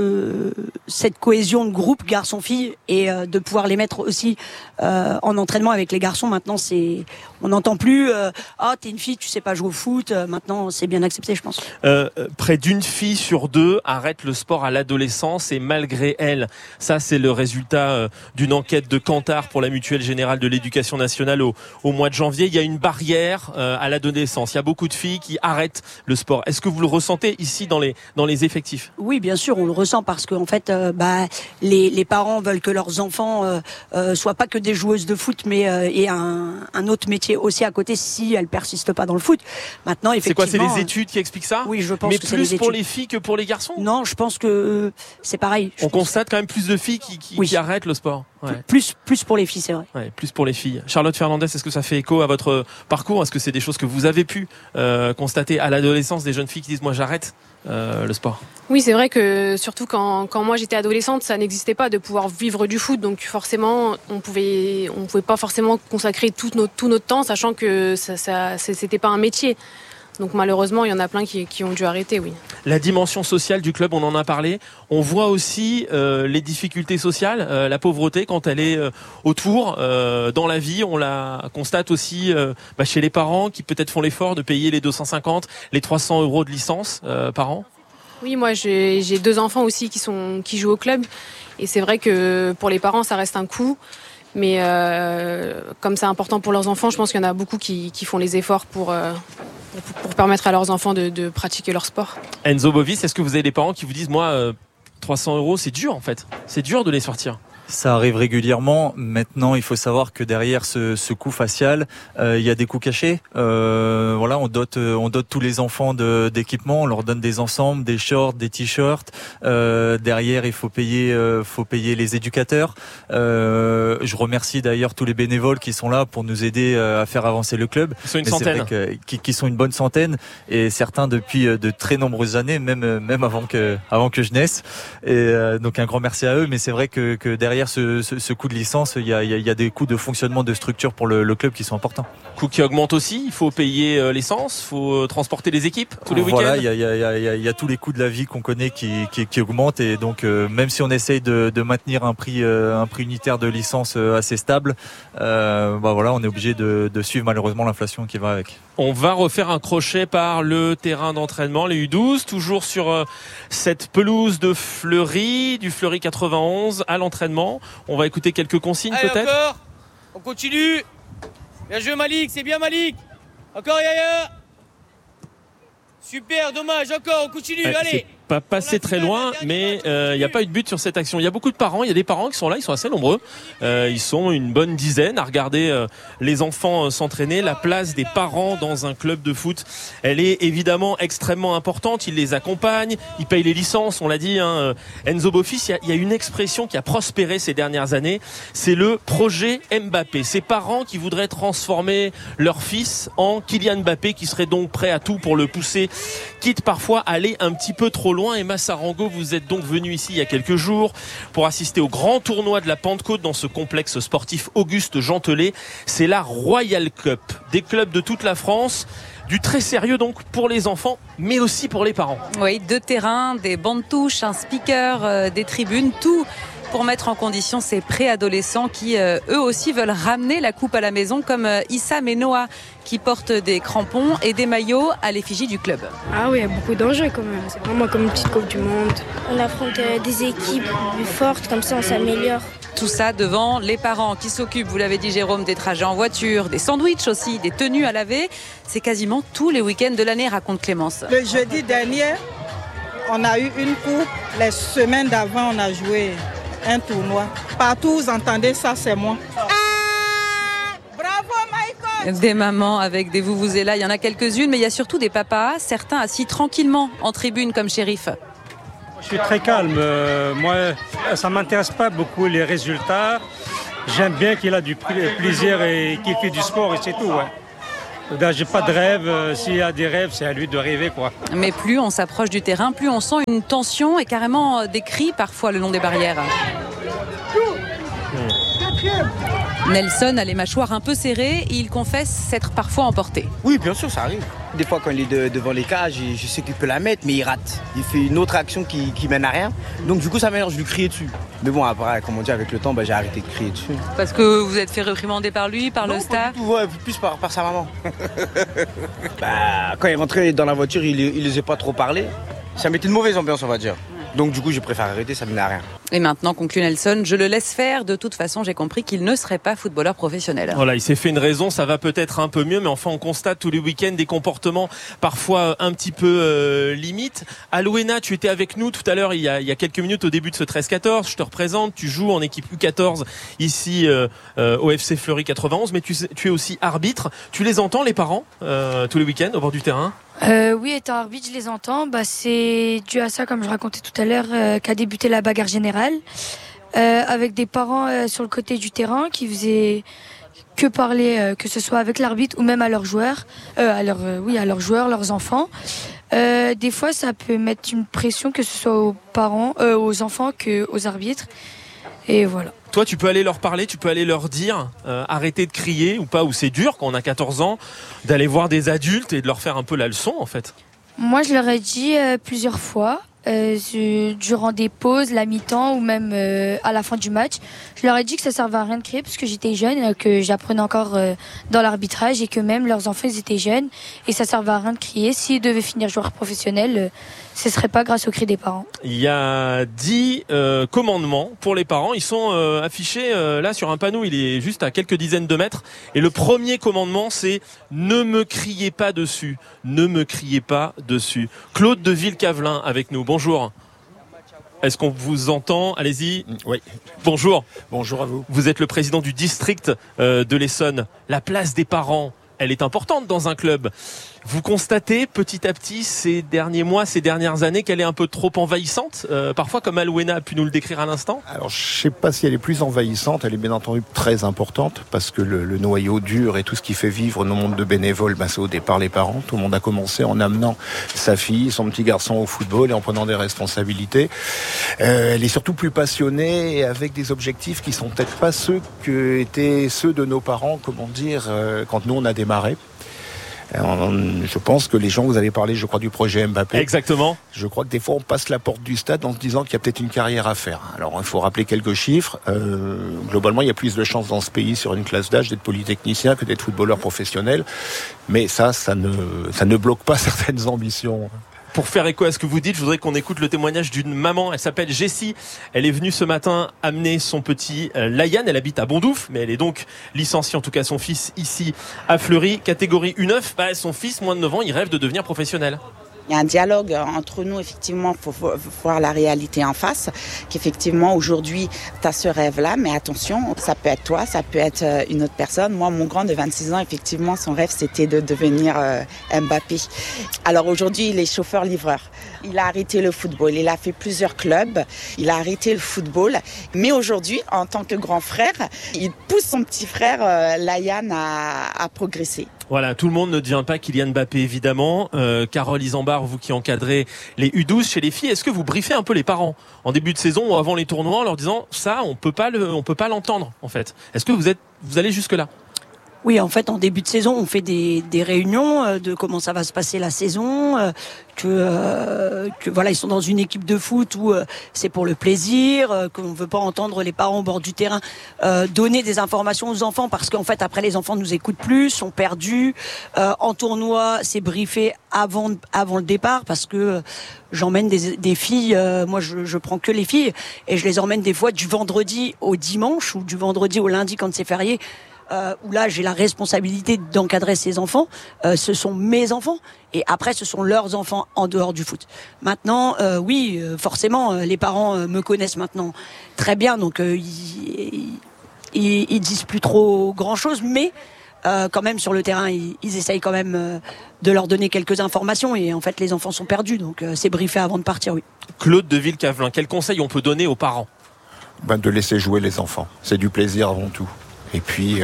cette cohésion de groupe garçon-fille et de pouvoir les mettre aussi en entraînement avec les garçons. Maintenant, on n'entend plus t'es une fille, tu sais pas jouer au foot. Maintenant, c'est bien accepté, je pense. Près d'une fille sur 2 arrête le sport à l'adolescence et malgré elle. Ça, c'est le résultat d'une enquête de Kantar pour la Mutuelle Générale de l'Éducation Nationale au mois de janvier. Il y a une barrière à l'adolescence. Il y a beaucoup de filles qui arrêtent le sport. Est-ce que vous le ressentez ici dans les effectifs ? Oui, bien sûr, on le ressent parce qu'en fait, les parents veulent que leurs enfants soient pas que des joueuses de foot, mais aient un autre métier aussi à côté si elles persistent pas dans le foot. Maintenant, effectivement. C'est quoi, c'est les études qui expliquent ça ? Oui, je pense mais que c'est les études. Mais plus pour les filles que pour les garçons ? Non, je pense que c'est pareil. On constate quand même plus de filles qui arrêtent le sport. Ouais. Plus pour les filles, c'est vrai. Ouais, plus pour les filles. Charlotte Fernandez, est-ce que ça fait écho à votre parcours ? Est-ce que c'est des choses que vous avez pu constater à l'adolescence, des jeunes filles qui disent moi j'arrête le sport ? Oui, c'est vrai que surtout quand moi j'étais adolescente, ça n'existait pas de pouvoir vivre du foot, donc forcément on pouvait pas forcément consacrer tout notre temps, sachant que ça c'était pas un métier. Donc malheureusement, il y en a plein qui ont dû arrêter, oui. La dimension sociale du club, on en a parlé. On voit aussi les difficultés sociales, la pauvreté quand elle est autour dans la vie. On la constate aussi chez les parents qui peut-être font l'effort de payer les 250, les 300 € de licence par an. Oui, moi j'ai 2 enfants aussi qui jouent au club. Et c'est vrai que pour les parents, ça reste un coût. Mais comme c'est important pour leurs enfants, je pense qu'il y en a beaucoup qui font les efforts pour permettre à leurs enfants de pratiquer leur sport. Enzo Bovis, est-ce que vous avez des parents qui vous disent moi 300 €, c'est dur en fait, c'est dur de les sortir? Ça arrive régulièrement. Maintenant, il faut savoir que derrière ce coût facial, il y a des coûts cachés. Voilà, on dote tous les enfants d'équipements, on leur donne des ensembles, des shorts, des t-shirts. Derrière, il faut payer les éducateurs. Je remercie d'ailleurs tous les bénévoles qui sont là pour nous aider à faire avancer le club. Ils sont une centaine. Qui sont une bonne centaine, et certains depuis de très nombreuses années, même avant que je naisse. Et donc un grand merci à eux. Mais c'est vrai que derrière ce coût de licence, il y a des coûts de fonctionnement de structure pour le club qui sont importants. Coûts qui augmentent aussi. Il faut payer l'essence, il faut transporter les équipes tous les week-ends. Voilà, il y a tous les coûts de la vie qu'on connaît qui augmentent, et donc même si on essaye de maintenir un prix unitaire de licence assez stable, voilà, on est obligé de suivre malheureusement l'inflation qui va avec. On va refaire un crochet par le terrain d'entraînement, les U12, toujours sur cette pelouse de Fleury, du Fleury 91 à l'entraînement. On va écouter quelques consignes. Allez, peut-être. Encore, on continue. Bien joué Malik, c'est bien Malik. Encore Yaya. Super, dommage, encore, on continue, allez. Pas passé très loin, mais il n'y a pas eu de but sur cette action. Il y a beaucoup de parents, il y a des parents qui sont là, ils sont assez nombreux. Ils sont une bonne dizaine à regarder les enfants s'entraîner. La place des parents dans un club de foot, elle est évidemment extrêmement importante. Ils les accompagnent, ils payent les licences, on l'a dit. Enzo Bovis, il y a une expression qui a prospéré ces dernières années, c'est le projet Mbappé. Ces parents qui voudraient transformer leur fils en Kylian Mbappé, qui serait donc prêt à tout pour le pousser, quitte parfois à aller un petit peu trop loin. Emma Sarango, vous êtes donc venu ici il y a quelques jours pour assister au grand tournoi de la Pentecôte dans ce complexe sportif Auguste Gentelet. C'est la Royal Cup. Des clubs de toute la France. Du très sérieux donc pour les enfants, mais aussi pour les parents. Oui, 2 terrains, des bancs de touche, un speaker, des tribunes, tout pour mettre en condition ces préadolescents qui, eux aussi, veulent ramener la coupe à la maison, comme Issam et Noah, qui portent des crampons et des maillots à l'effigie du club. Ah oui, il y a beaucoup d'enjeux quand même. C'est vraiment comme une petite Coupe du Monde. On affronte des équipes plus fortes, comme ça on s'améliore. Tout ça devant les parents qui s'occupent, vous l'avez dit Jérôme, des trajets en voiture, des sandwichs aussi, des tenues à laver. C'est quasiment tous les week-ends de l'année, raconte Clémence. Le jeudi dernier, on a eu une coupe. Les semaines d'avant, on a joué un tournoi. Partout où vous entendez ça, c'est moi. Bravo Michael! Des mamans avec des vuvuzela, il y en a quelques-unes, mais il y a surtout des papas, certains assis tranquillement en tribune comme shérif. Je suis très calme. Moi, ça ne m'intéresse pas beaucoup les résultats. J'aime bien qu'il a du plaisir et qu'il fait du sport et c'est tout. Ouais. J'ai pas de rêve. S'il y a des rêves, c'est à lui de rêver, quoi. Mais plus on s'approche du terrain, plus on sent une tension et carrément des cris parfois le long des barrières. Nelson a les mâchoires un peu serrées et il confesse s'être parfois emporté. Oui, bien sûr, ça arrive. Des fois, quand il est devant les cages, je sais qu'il peut la mettre, mais il rate. Il fait une autre action qui mène à rien. Donc du coup, ça m'énerve, je lui crie dessus. Mais bon, après, comme on dit, avec le temps, j'ai arrêté de crier dessus. Parce que vous êtes fait réprimander par lui, par le staff? Ouais, plus par sa maman. Quand il est rentré dans la voiture, il n'osait pas trop parler. Ça mettait une mauvaise ambiance, on va dire. Donc du coup, j'ai préféré arrêter, ça ne menait à rien. Et maintenant, conclut Nelson, je le laisse faire. De toute façon, j'ai compris qu'il ne serait pas footballeur professionnel. Voilà, il s'est fait une raison, ça va peut-être un peu mieux, mais enfin, on constate tous les week-ends des comportements parfois un petit peu limites. Alouena, tu étais avec nous tout à l'heure, il y a quelques minutes au début de ce 13-14. Je te représente, tu joues en équipe U14 ici au FC Fleury 91, mais tu es aussi arbitre. Tu les entends, les parents, tous les week-ends au bord du terrain? Oui, étant arbitre, je les entends. C'est dû à ça, comme je racontais tout à l'heure, qu'a débuté la bagarre générale. Avec des parents sur le côté du terrain qui faisaient que parler, que ce soit avec l'arbitre ou même à leurs joueurs, à leurs joueurs, leurs enfants. Des fois, ça peut mettre une pression, que ce soit aux parents, aux enfants, qu'aux arbitres. Et voilà. Toi, tu peux aller leur parler, tu peux aller leur dire arrêtez de crier ou pas, ou c'est dur quand on a 14 ans d'aller voir des adultes et de leur faire un peu la leçon en fait. Moi, je leur ai dit plusieurs fois, durant des pauses, la mi-temps ou même à la fin du match. Je leur ai dit que ça servait à rien de crier parce que j'étais jeune, que j'apprenais encore dans l'arbitrage et que même leurs enfants ils étaient jeunes et ça servait à rien de crier. S'ils devaient finir joueur professionnel, ce serait pas grâce au cri des parents. Il y a 10 commandements pour les parents. Ils sont affichés là sur un panneau. Il est juste à quelques dizaines de mètres. Et le premier commandement, c'est ne me criez pas dessus. Ne me criez pas dessus. Claude de Villecavelin avec nous. Bonjour. Est-ce qu'on vous entend? Allez-y. Oui. Bonjour. Bonjour à vous. Vous êtes le président du district de l'Essonne. La place des parents, elle est importante dans un club. Vous constatez petit à petit ces derniers mois, ces dernières années qu'elle est un peu trop envahissante, parfois comme Alouena a pu nous le décrire à l'instant? Alors je ne sais pas si elle est plus envahissante, elle est bien entendu très importante parce que le noyau dur et tout ce qui fait vivre nos mondes de bénévoles, c'est au départ les parents. Tout le monde a commencé en amenant sa fille, son petit garçon au football et en prenant des responsabilités. Elle est surtout plus passionnée et avec des objectifs qui sont peut-être pas ceux que étaient ceux de nos parents, quand nous on a démarré. Je pense que les gens, vous avez parlé, je crois, du projet Mbappé. Exactement. Je crois que des fois, on passe la porte du stade en se disant qu'il y a peut-être une carrière à faire. Alors, il faut rappeler quelques chiffres. Globalement, il y a plus de chances dans ce pays, sur une classe d'âge, d'être polytechnicien que d'être footballeur professionnel. Mais ça ne bloque pas certaines ambitions. Pour faire écho à ce que vous dites, je voudrais qu'on écoute le témoignage d'une maman. Elle s'appelle Jessie. Elle est venue ce matin amener son petit Layan. Elle habite à Bondouf, mais elle est donc licenciée, en tout cas son fils, ici à Fleury. Catégorie U9, son fils, moins de 9 ans, il rêve de devenir professionnel. Il y a un dialogue entre nous, effectivement, il faut voir la réalité en face, qu'effectivement, aujourd'hui, tu as ce rêve-là, mais attention, ça peut être toi, ça peut être une autre personne. Moi, mon grand de 26 ans, effectivement, son rêve, c'était de devenir Mbappé. Alors aujourd'hui, il est chauffeur-livreur. Il a arrêté le football, il a fait plusieurs clubs, il a arrêté le football, mais aujourd'hui, en tant que grand frère, il pousse son petit frère, Layan, à progresser. Voilà, tout le monde ne devient pas Kylian Mbappé, évidemment. Carole Isambard, vous qui encadrez les U12 chez les filles, est-ce que vous briefez un peu les parents en début de saison ou avant les tournois en leur disant ça, on peut pas l'entendre en fait? Est-ce que vous allez jusque là? Oui, en fait, en début de saison, on fait des réunions de comment ça va se passer la saison, que voilà, ils sont dans une équipe de foot où c'est pour le plaisir, qu'on veut pas entendre les parents au bord du terrain donner des informations aux enfants parce qu'en fait, après, les enfants nous écoutent plus, sont perdus. En tournoi, c'est briefé avant le départ parce que j'emmène des filles. Moi, je prends que les filles et je les emmène des fois du vendredi au dimanche ou du vendredi au lundi quand c'est férié. Où là j'ai la responsabilité d'encadrer ces enfants, ce sont mes enfants et après ce sont leurs enfants en dehors du foot. Maintenant, oui, forcément, les parents me connaissent maintenant très bien, donc ils disent plus trop grand chose, mais quand même sur le terrain, ils essayent quand même de leur donner quelques informations et en fait les enfants sont perdus, donc c'est briefé avant de partir, oui. Claude de Villecavelin, quel conseil on peut donner aux parents ? De laisser jouer les enfants, c'est du plaisir avant tout. Et puis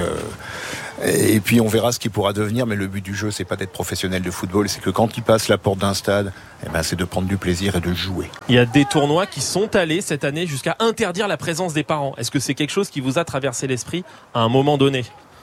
on verra ce qu'il pourra devenir, mais le but du jeu, c'est pas d'être professionnel de football, c'est que quand il passe la porte d'un stade, c'est de prendre du plaisir et de jouer. Il y a des tournois qui sont allés cette année jusqu'à interdire la présence des parents. Est-ce que c'est quelque chose qui vous a traversé l'esprit à un moment donné ?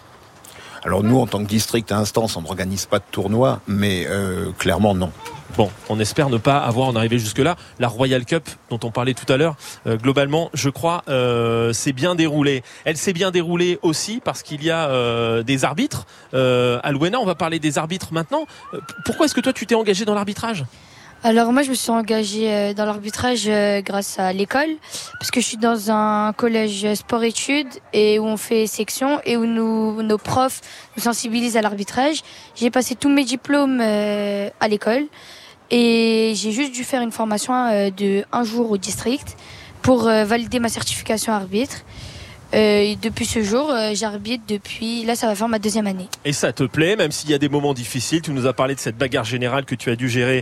Alors nous, en tant que district à instance, on n'organise pas de tournoi, mais clairement non. Bon, on espère ne pas avoir en arrivé jusque-là. La Royal Cup dont on parlait tout à l'heure, globalement, je crois, s'est bien déroulée. Elle s'est bien déroulée aussi parce qu'il y a des arbitres. À Louena, on va parler des arbitres maintenant. Pourquoi est-ce que toi, tu t'es engagé dans l'arbitrage ? Alors moi je me suis engagée dans l'arbitrage grâce à l'école parce que je suis dans un collège sport-études et où on fait section et où nos profs nous sensibilisent à l'arbitrage. J'ai passé tous mes diplômes à l'école et j'ai juste dû faire une formation de 1 jour au district pour valider ma certification arbitre. Et depuis ce jour, j'arbitre depuis... Là, ça va faire ma 2e année. Et ça te plaît, même s'il y a des moments difficiles. Tu nous as parlé de cette bagarre générale que tu as dû gérer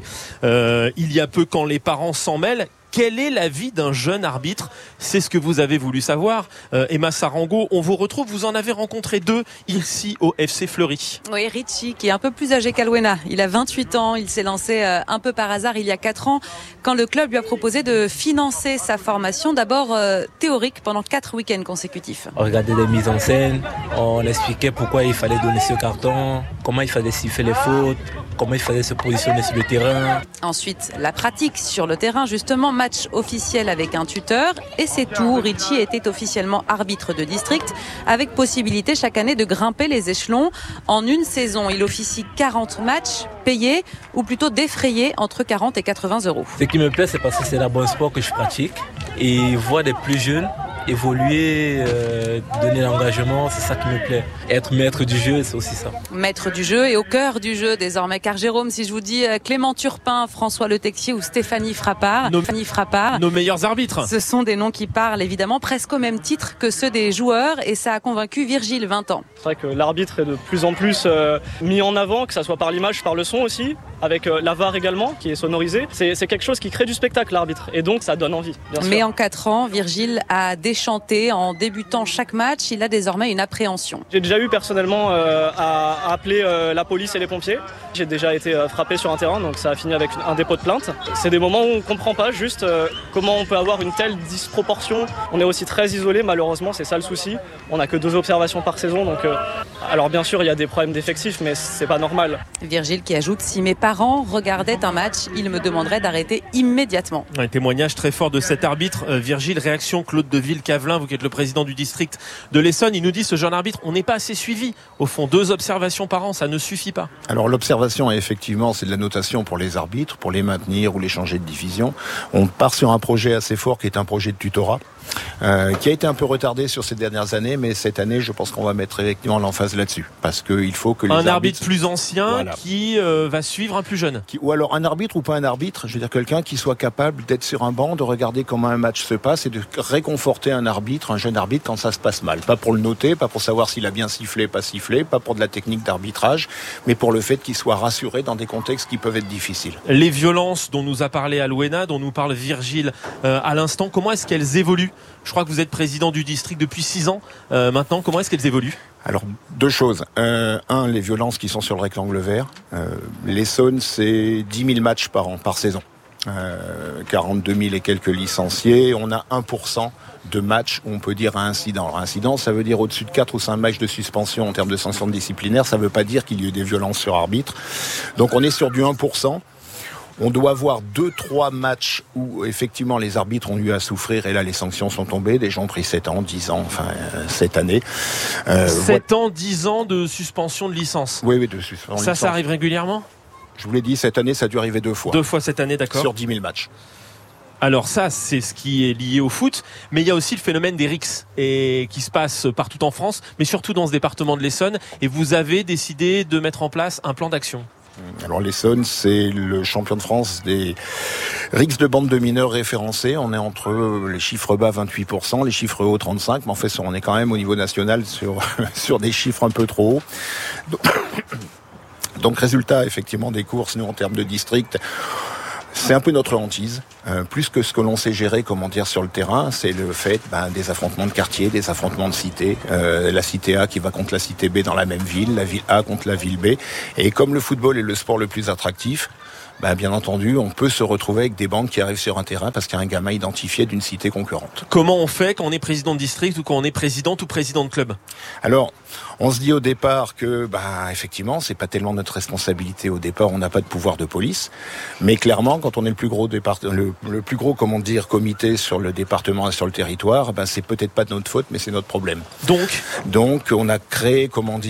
il y a peu quand les parents s'en mêlent. Quelle est la vie d'un jeune arbitre ? C'est ce que vous avez voulu savoir. Emma Sarango, on vous retrouve. Vous en avez rencontré 2 ici au FC Fleury. Oui, Richie, qui est un peu plus âgé qu'Alwena. Il a 28 ans. Il s'est lancé un peu par hasard il y a 4 ans quand le club lui a proposé de financer sa formation, d'abord théorique, pendant 4 week-ends consécutifs. On regardait des mises en scène. On expliquait pourquoi il fallait donner ce carton, comment il fallait siffler les fautes, comment il fallait se positionner sur le terrain. Ensuite, la pratique sur le terrain, justement, match officiel avec un tuteur. Et c'est tout. Richie était officiellement arbitre de district avec possibilité chaque année de grimper les échelons. En une saison, il officie 40 matchs payés ou plutôt défrayés entre 40 et 80 euros. Ce qui me plaît, c'est parce que c'est un bon sport que je pratique et voir des plus jeunes évoluer, donner l'engagement, c'est ça qui me plaît. Être maître du jeu, c'est aussi ça. Maître du jeu et au cœur du jeu désormais. Car Jérôme, si je vous dis Clément Turpin, François Le Texier ou Stéphanie Frappard, nos meilleurs arbitres. Ce sont des noms qui parlent évidemment presque au même titre que ceux des joueurs et ça a convaincu Virgile, 20 ans. C'est vrai que l'arbitre est de plus en plus mis en avant, que ça soit par l'image, par le son aussi, avec la VAR également qui est sonorisée. C'est quelque chose qui crée du spectacle, l'arbitre, et donc ça donne envie, bien sûr. Mais en 4 ans, Virgile a déchanté en débutant chaque match. Il a désormais une appréhension. J'ai déjà eu personnellement à appeler la police et les pompiers. J'ai déjà été frappé sur un terrain, donc ça a fini avec un dépôt de plainte. C'est des moments où on ne comprend pas juste comment on peut avoir une telle disproportion. On est aussi très isolé, malheureusement, c'est ça le souci. On n'a que 2 observations par saison, donc alors bien sûr il y a des problèmes d'effectifs, mais c'est pas normal. Virgile qui ajoute: si mes parents regardaient un match, ils me demanderaient d'arrêter immédiatement. Un témoignage très fort de cet arbitre. Virgile, réaction Claude de Villecavelin, vous qui êtes le président du district de l'Essonne. Il nous dit, ce jeune arbitre, on n'est pas assez suivi. Au fond, 2 observations par an, ça ne suffit pas. Alors l'observation, effectivement, c'est de la notation pour les arbitres, pour les maintenir ou les changer de division. On part sur un projet assez fort qui est un projet de tutorat. Qui a été un peu retardé sur ces dernières années, mais cette année, je pense qu'on va mettre effectivement l'emphase là-dessus, parce qu'il faut que les un arbitre plus ancien qui va suivre un plus jeune, ou alors un arbitre ou pas un arbitre, je veux dire quelqu'un qui soit capable d'être sur un banc, de regarder comment un match se passe et de réconforter un arbitre, un jeune arbitre quand ça se passe mal, pas pour le noter, pas pour savoir s'il a bien sifflé, pas sifflé, pas pour de la technique d'arbitrage, mais pour le fait qu'il soit rassuré dans des contextes qui peuvent être difficiles. Les violences dont nous a parlé Alwena, dont nous parle Virgile à l'instant, comment est-ce qu'elles évoluent? Je crois que vous êtes président du district depuis 6 ans. Maintenant, comment est-ce qu'elles évoluent? Alors, 2 choses. Les violences qui sont sur le rectangle vert. L'Essonne, c'est 10 000 matchs par an, par saison. 42 000 et quelques licenciés. On a 1% de matchs où on peut dire un incident. Alors, incident, ça veut dire au-dessus de 4 ou 5 matchs de suspension en termes de sanctions disciplinaires. Ça ne veut pas dire qu'il y a eu des violences sur arbitre. Donc on est sur du 1%. On doit avoir 2-3 matchs où effectivement les arbitres ont eu à souffrir et là les sanctions sont tombées. Des gens ont pris 7 ans, 10 ans, cette année. 7 ans, 10 ans de suspension de licence. Oui, de suspension de licence. Ça arrive régulièrement ? Je vous l'ai dit, cette année, ça a dû arriver 2 fois. 2 fois cette année, d'accord. Sur 10 000 matchs. Alors ça, c'est ce qui est lié au foot, mais il y a aussi le phénomène des rixes et qui se passe partout en France, mais surtout dans ce département de l'Essonne. Et vous avez décidé de mettre en place un plan d'action. Alors l'Essonne, c'est le champion de France des rixes de bande de mineurs référencés. On est entre les chiffres bas 28%, les chiffres hauts 35%, mais en fait on est quand même au niveau national sur des chiffres un peu trop hauts. Donc résultat effectivement des courses, nous en termes de district, c'est un peu notre hantise, plus que ce que l'on sait gérer, sur le terrain, c'est le fait des affrontements de quartier, des affrontements de cité, la cité A qui va contre la cité B dans la même ville, la ville A contre la ville B, et comme le football est le sport le plus attractif, bien entendu, on peut se retrouver avec des bandes qui arrivent sur un terrain parce qu'il y a un gamin identifié d'une cité concurrente. Comment on fait quand on est président de district ou quand on est présidente ou président de club ? Alors, on se dit au départ que, effectivement, c'est pas tellement notre responsabilité au départ, on n'a pas de pouvoir de police, mais clairement, quand on est le plus gros comité sur le département et sur le territoire, c'est peut-être pas de notre faute, mais c'est notre problème. Donc, on a créé,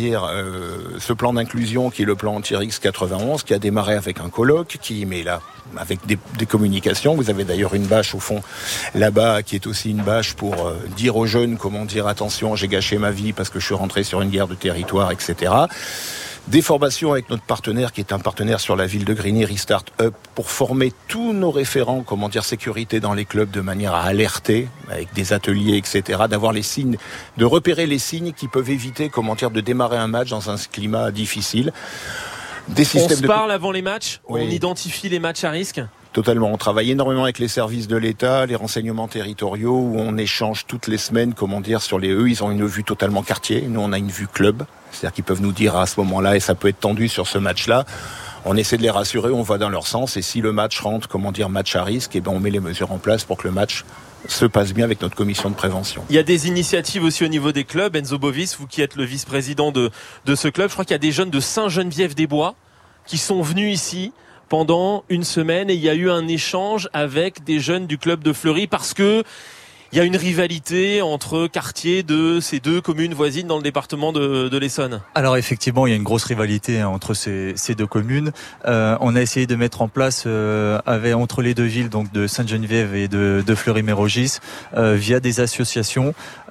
ce plan d'inclusion qui est le plan anti-RIX 91, qui a démarré avec un colloque, avec des communications. Vous avez d'ailleurs une bâche au fond là-bas qui est aussi une bâche pour dire aux jeunes attention, j'ai gâché ma vie parce que je suis rentré sur une guerre de territoire, etc. Des formations avec notre partenaire qui est un partenaire sur la ville de Grigny, Restart Up, pour former tous nos référents sécurité dans les clubs de manière à alerter avec des ateliers, etc. D'avoir les signes, de repérer les signes qui peuvent éviter de démarrer un match dans un climat difficile. On se parle avant les matchs, oui. On identifie les matchs à risque. Totalement. On travaille énormément avec les services de l'État, les renseignements territoriaux, où on échange toutes les semaines, sur les... Eux, ils ont une vue totalement quartier. Nous, on a une vue club. C'est-à-dire qu'ils peuvent nous dire à ce moment-là, et ça peut être tendu sur ce match-là. On essaie de les rassurer, on va dans leur sens. Et si le match rentre, match à risque, on met les mesures en place pour que le match se passe bien avec notre commission de prévention. Il y a des initiatives aussi au niveau des clubs. Enzo Bovis, vous qui êtes le vice-président de ce club, je crois qu'il y a des jeunes de Saint-Geneviève-des-Bois qui sont venus ici pendant une semaine et il y a eu un échange avec des jeunes du club de Fleury parce que il y a une rivalité entre quartiers de ces deux communes voisines dans le département de l'Essonne. Alors effectivement, il y a une grosse rivalité entre ces deux communes. On a essayé de mettre en place entre les deux villes, donc de Sainte-Geneviève et de Fleury-Mérogis, via des associations,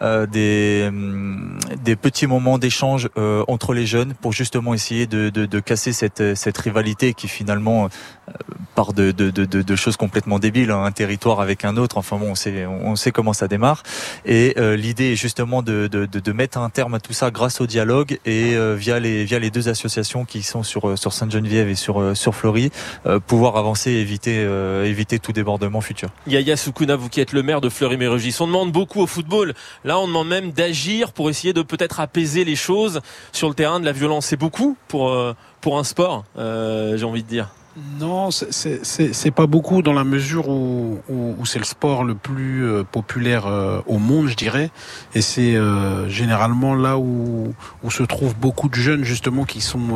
des petits moments d'échange entre les jeunes pour justement essayer de casser cette rivalité qui finalement part de choses complètement débiles, un territoire avec un autre. Enfin bon, on sait comment ça démarre. Et l'idée est justement de mettre un terme à tout ça grâce au dialogue et via les deux associations qui sont sur Sainte-Geneviève et sur Fleury, pouvoir avancer et éviter tout débordement futur. Yaya Soukouna, vous qui êtes le maire de Fleury-Mérogis, on demande beaucoup au football. Là, on demande même d'agir pour essayer de peut-être apaiser les choses sur le terrain de la violence. C'est beaucoup pour un sport, j'ai envie de dire. Non, c'est pas beaucoup dans la mesure où c'est le sport le plus populaire au monde, je dirais, et c'est généralement là où se trouvent beaucoup de jeunes justement qui sont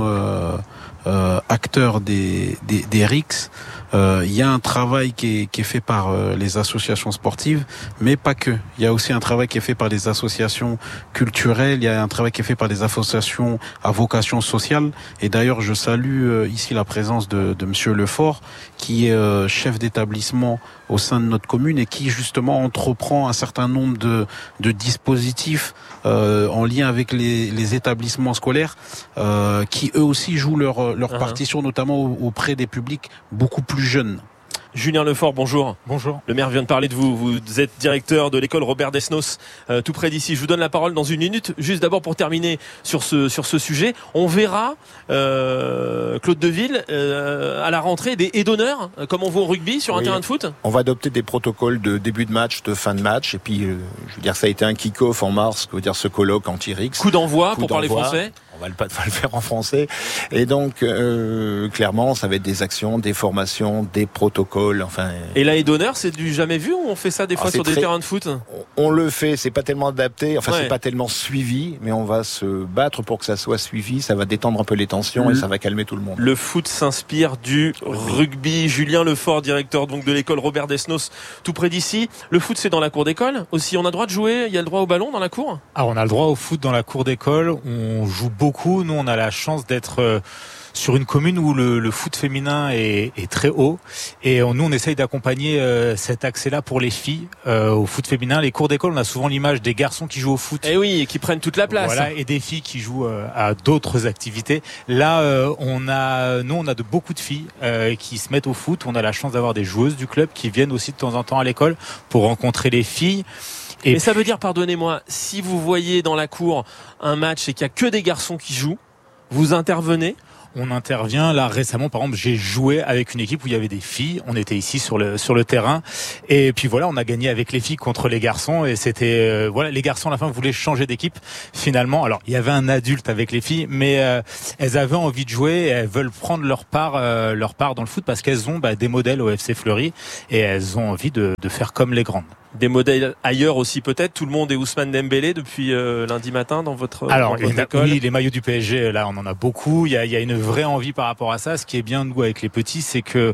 acteurs des RIX. Il y a un travail qui est fait par les associations sportives, mais pas que. Il y a aussi un travail qui est fait par les associations culturelles, il y a un travail qui est fait par des associations à vocation sociale. Et d'ailleurs, je salue ici la présence de Monsieur Lefort, qui est chef d'établissement au sein de notre commune et qui justement entreprend un certain nombre de dispositifs en lien avec les établissements scolaires qui eux aussi jouent leur partition, notamment auprès des publics beaucoup plus jeunes. Julien Lefort, bonjour. Bonjour. Le maire vient de parler de vous. Vous êtes directeur de l'école Robert Desnos, tout près d'ici. Je vous donne la parole dans une minute. Juste d'abord pour terminer sur ce sujet, on verra Claude Deville à la rentrée des haies d'honneur, comme on voit au rugby sur un terrain de foot. On va adopter des protocoles de début de match, de fin de match, et puis je veux dire ça a été un kick-off en mars, ce colloque anti-RIX. Coup d'envoi pour parler français. On va pas le faire en français. Et donc, clairement, ça va être des actions, des formations, des protocoles. Enfin. Et la haie d'honneur, c'est du jamais vu ou on fait ça des fois sur des terrains de foot? On le fait, c'est pas tellement adapté, c'est pas tellement suivi, mais on va se battre pour que ça soit suivi. Ça va détendre un peu les tensions et ça va calmer tout le monde. Le foot s'inspire du rugby. Julien Lefort, directeur donc de l'école Robert Desnos, tout près d'ici. Le foot, c'est dans la cour d'école aussi. On a le droit de jouer. Il y a le droit au ballon dans la cour? On a le droit au foot dans la cour d'école. On joue beaucoup. Nous, on a la chance d'être sur une commune où le foot féminin est très haut. Et nous, on essaye d'accompagner cet accès-là pour les filles au foot féminin. Les cours d'école, on a souvent l'image des garçons qui jouent au foot. Et oui, et qui prennent toute la place. Voilà, et des filles qui jouent à d'autres activités. Là, on a beaucoup de filles qui se mettent au foot. On a la chance d'avoir des joueuses du club qui viennent aussi de temps en temps à l'école pour rencontrer les filles. Mais ça veut dire, pardonnez-moi, si vous voyez dans la cour un match et qu'il n'y a que des garçons qui jouent, vous intervenez? On intervient. Là, récemment, par exemple, j'ai joué avec une équipe où il y avait des filles. On était ici sur le terrain. Et puis voilà, on a gagné avec les filles contre les garçons. Et c'était, les garçons, à la fin, voulaient changer d'équipe, finalement. Alors, il y avait un adulte avec les filles, mais elles avaient envie de jouer et elles veulent prendre leur part dans le foot parce qu'elles ont des modèles au FC Fleury et elles ont envie de faire comme les grandes. Des modèles ailleurs aussi peut-être. Tout le monde est Ousmane Dembélé depuis lundi matin dans votre école. Oui, les maillots du PSG, là, on en a beaucoup. Il y a une vraie envie par rapport à ça. Ce qui est bien, nous, avec les petits, c'est que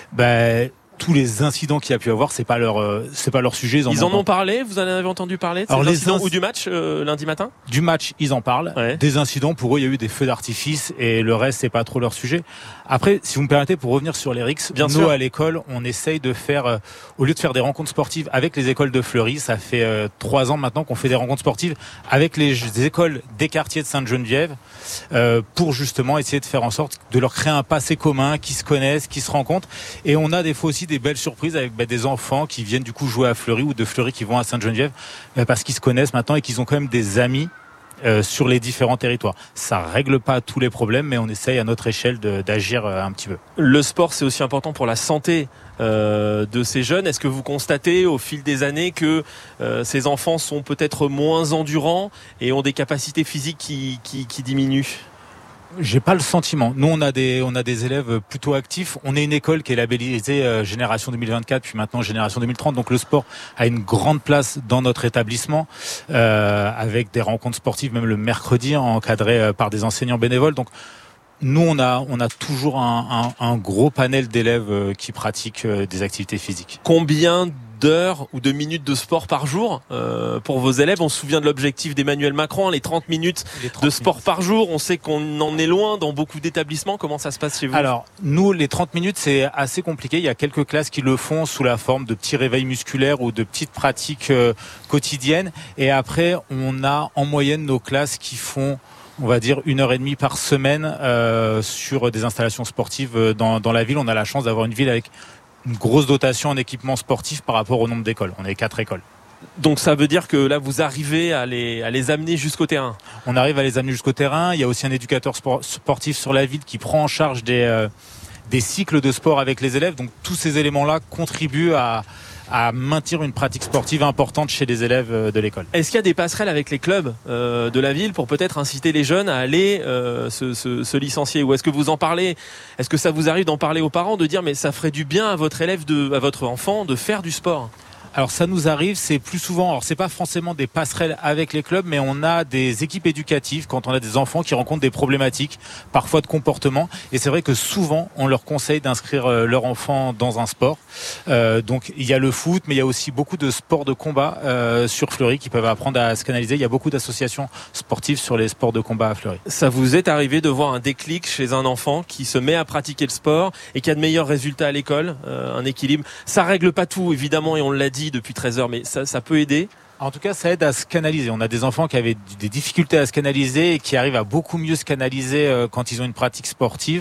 tous les incidents qu'il y a pu avoir, c'est pas leur sujet. Ils en ont parlé. Vous en avez entendu parler de ces incidents ou du match lundi matin? Du match, ils en parlent. Ouais. Des incidents, pour eux, il y a eu des feux d'artifice et le reste, c'est pas trop leur sujet. Après, si vous me permettez, pour revenir sur les RICS, nous à l'école, on essaye de faire, au lieu de faire des rencontres sportives avec les écoles de Fleury, ça fait 3 ans maintenant qu'on fait des rencontres sportives avec les écoles des quartiers de Sainte-Geneviève, pour justement essayer de faire en sorte de leur créer un passé commun, qui se connaissent, qui se rencontrent. Et on a des fois aussi des belles surprises avec des enfants qui viennent du coup jouer à Fleury ou de Fleury qui vont à Sainte-Geneviève parce qu'ils se connaissent maintenant et qu'ils ont quand même des amis sur les différents territoires. Ça règle pas tous les problèmes, mais on essaye à notre échelle d'agir un petit peu. Le sport, c'est aussi important pour la santé de ces jeunes. Est-ce que vous constatez au fil des années que ces enfants sont peut-être moins endurants et ont des capacités physiques qui diminuent? J'ai pas le sentiment. Nous, on a des élèves plutôt actifs. On est une école qui est labellisée Génération 2024, puis maintenant Génération 2030. Donc le sport a une grande place dans notre établissement, avec des rencontres sportives, même le mercredi, encadrées par des enseignants bénévoles. Donc nous, on a toujours un gros panel d'élèves qui pratiquent des activités physiques. Combien d'heures ou de minutes de sport par jour pour vos élèves? On se souvient de l'objectif d'Emmanuel Macron, les 30 minutes de sport par jour. On sait qu'on en est loin dans beaucoup d'établissements. Comment ça se passe chez vous? Alors, nous, les 30 minutes, c'est assez compliqué. Il y a quelques classes qui le font sous la forme de petits réveils musculaires ou de petites pratiques quotidiennes. Et après, on a en moyenne nos classes qui font, on va dire, 1h30 par semaine sur des installations sportives dans la ville. On a la chance d'avoir une ville avec une grosse dotation en équipement sportif par rapport au nombre d'écoles. On est 4 écoles. Donc ça veut dire que là, vous arrivez à les amener jusqu'au terrain? On arrive à les amener jusqu'au terrain. Il y a aussi un éducateur sportif sur la ville qui prend en charge des cycles de sport avec les élèves. Donc tous ces éléments-là contribuent à maintenir une pratique sportive importante chez les élèves de l'école. Est-ce qu'il y a des passerelles avec les clubs de la ville pour peut-être inciter les jeunes à aller se licencier? Ou est-ce que vous en parlez? Est-ce que ça vous arrive d'en parler aux parents, de dire mais ça ferait du bien à votre élève, à votre enfant de faire du sport? Alors ça nous arrive, c'est plus souvent, alors c'est pas forcément des passerelles avec les clubs, mais on a des équipes éducatives quand on a des enfants qui rencontrent des problématiques, parfois de comportement, et c'est vrai que souvent on leur conseille d'inscrire leur enfant dans un sport. Donc il y a le foot, mais il y a aussi beaucoup de sports de combat sur Fleury qui peuvent apprendre à se canaliser. Il y a beaucoup d'associations sportives sur les sports de combat à Fleury. Ça vous est arrivé de voir un déclic chez un enfant qui se met à pratiquer le sport et qui a de meilleurs résultats à l'école, un équilibre? Ça règle pas tout évidemment, et on l'a dit depuis 13 heures, mais ça peut aider. En tout cas, ça aide à se canaliser. On a des enfants qui avaient des difficultés à se canaliser et qui arrivent à beaucoup mieux se canaliser quand ils ont une pratique sportive.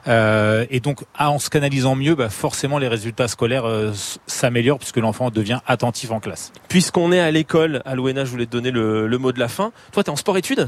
Et donc, en se canalisant mieux, forcément, les résultats scolaires s'améliorent puisque l'enfant devient attentif en classe. Puisqu'on est à l'école, Alouena, je voulais te donner le mot de la fin. Toi, tu es en sport-études?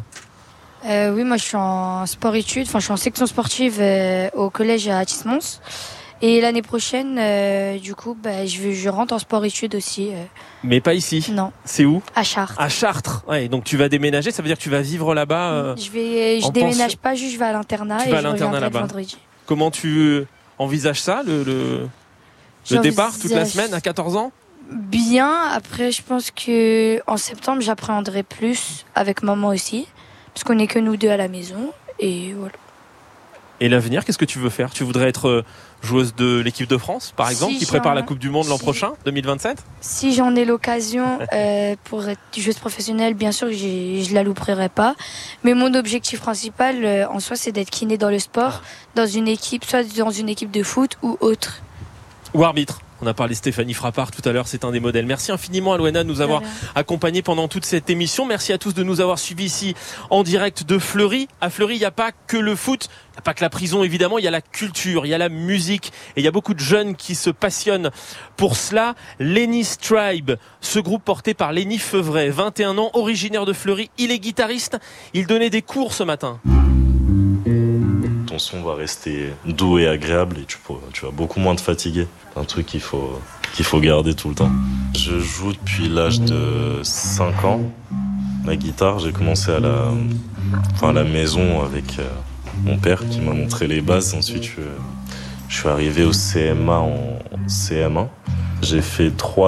Oui, moi, je suis en sport-études. Enfin, je suis en section sportive au collège à Athis-Mons. Et l'année prochaine, du coup, je rentre en sport-études aussi. Mais pas ici. Non. C'est où ? À Chartres. À Chartres. Ouais, donc tu vas déménager, ça veut dire que tu vas vivre là-bas. Je déménage pas, juste je vais à l'internat et je reviendrai le vendredi. Comment tu envisages ça, le départ toute la semaine à 14 ans ? Bien. Après, je pense que en septembre, j'appréhenderai plus avec maman aussi, parce qu'on n'est que nous deux à la maison. Et voilà. Et l'avenir, qu'est-ce que tu veux faire ? Tu voudrais être joueuse de l'équipe de France, par exemple, qui prépare la Coupe du Monde l'an prochain, 2027 ? Si j'en ai l'occasion pour être joueuse professionnelle, bien sûr, je la louperai pas. Mais mon objectif principal, en soi, c'est d'être kiné dans le sport, dans une équipe, soit dans une équipe de foot ou autre. Ou arbitre. On a parlé Stéphanie Frappart tout à l'heure, c'est un des modèles. Merci infiniment Alouena de nous avoir accompagnés pendant toute cette émission. Merci à tous de nous avoir suivis ici en direct de Fleury. À Fleury, il n'y a pas que le foot, il n'y a pas que la prison évidemment, il y a la culture, il y a la musique et il y a beaucoup de jeunes qui se passionnent pour cela. Lenny's Tribe, ce groupe porté par Lenny Feuvret, 21 ans, originaire de Fleury, il est guitariste, il donnait des cours ce matin. Ton son va rester doux et agréable et tu vas beaucoup moins te fatiguer. C'est un truc qu'il faut garder tout le temps. Je joue depuis l'âge de 5 ans. La guitare, j'ai commencé à la maison avec mon père qui m'a montré les bases. Ensuite, je suis arrivé au CMA en CM1. J'ai fait 3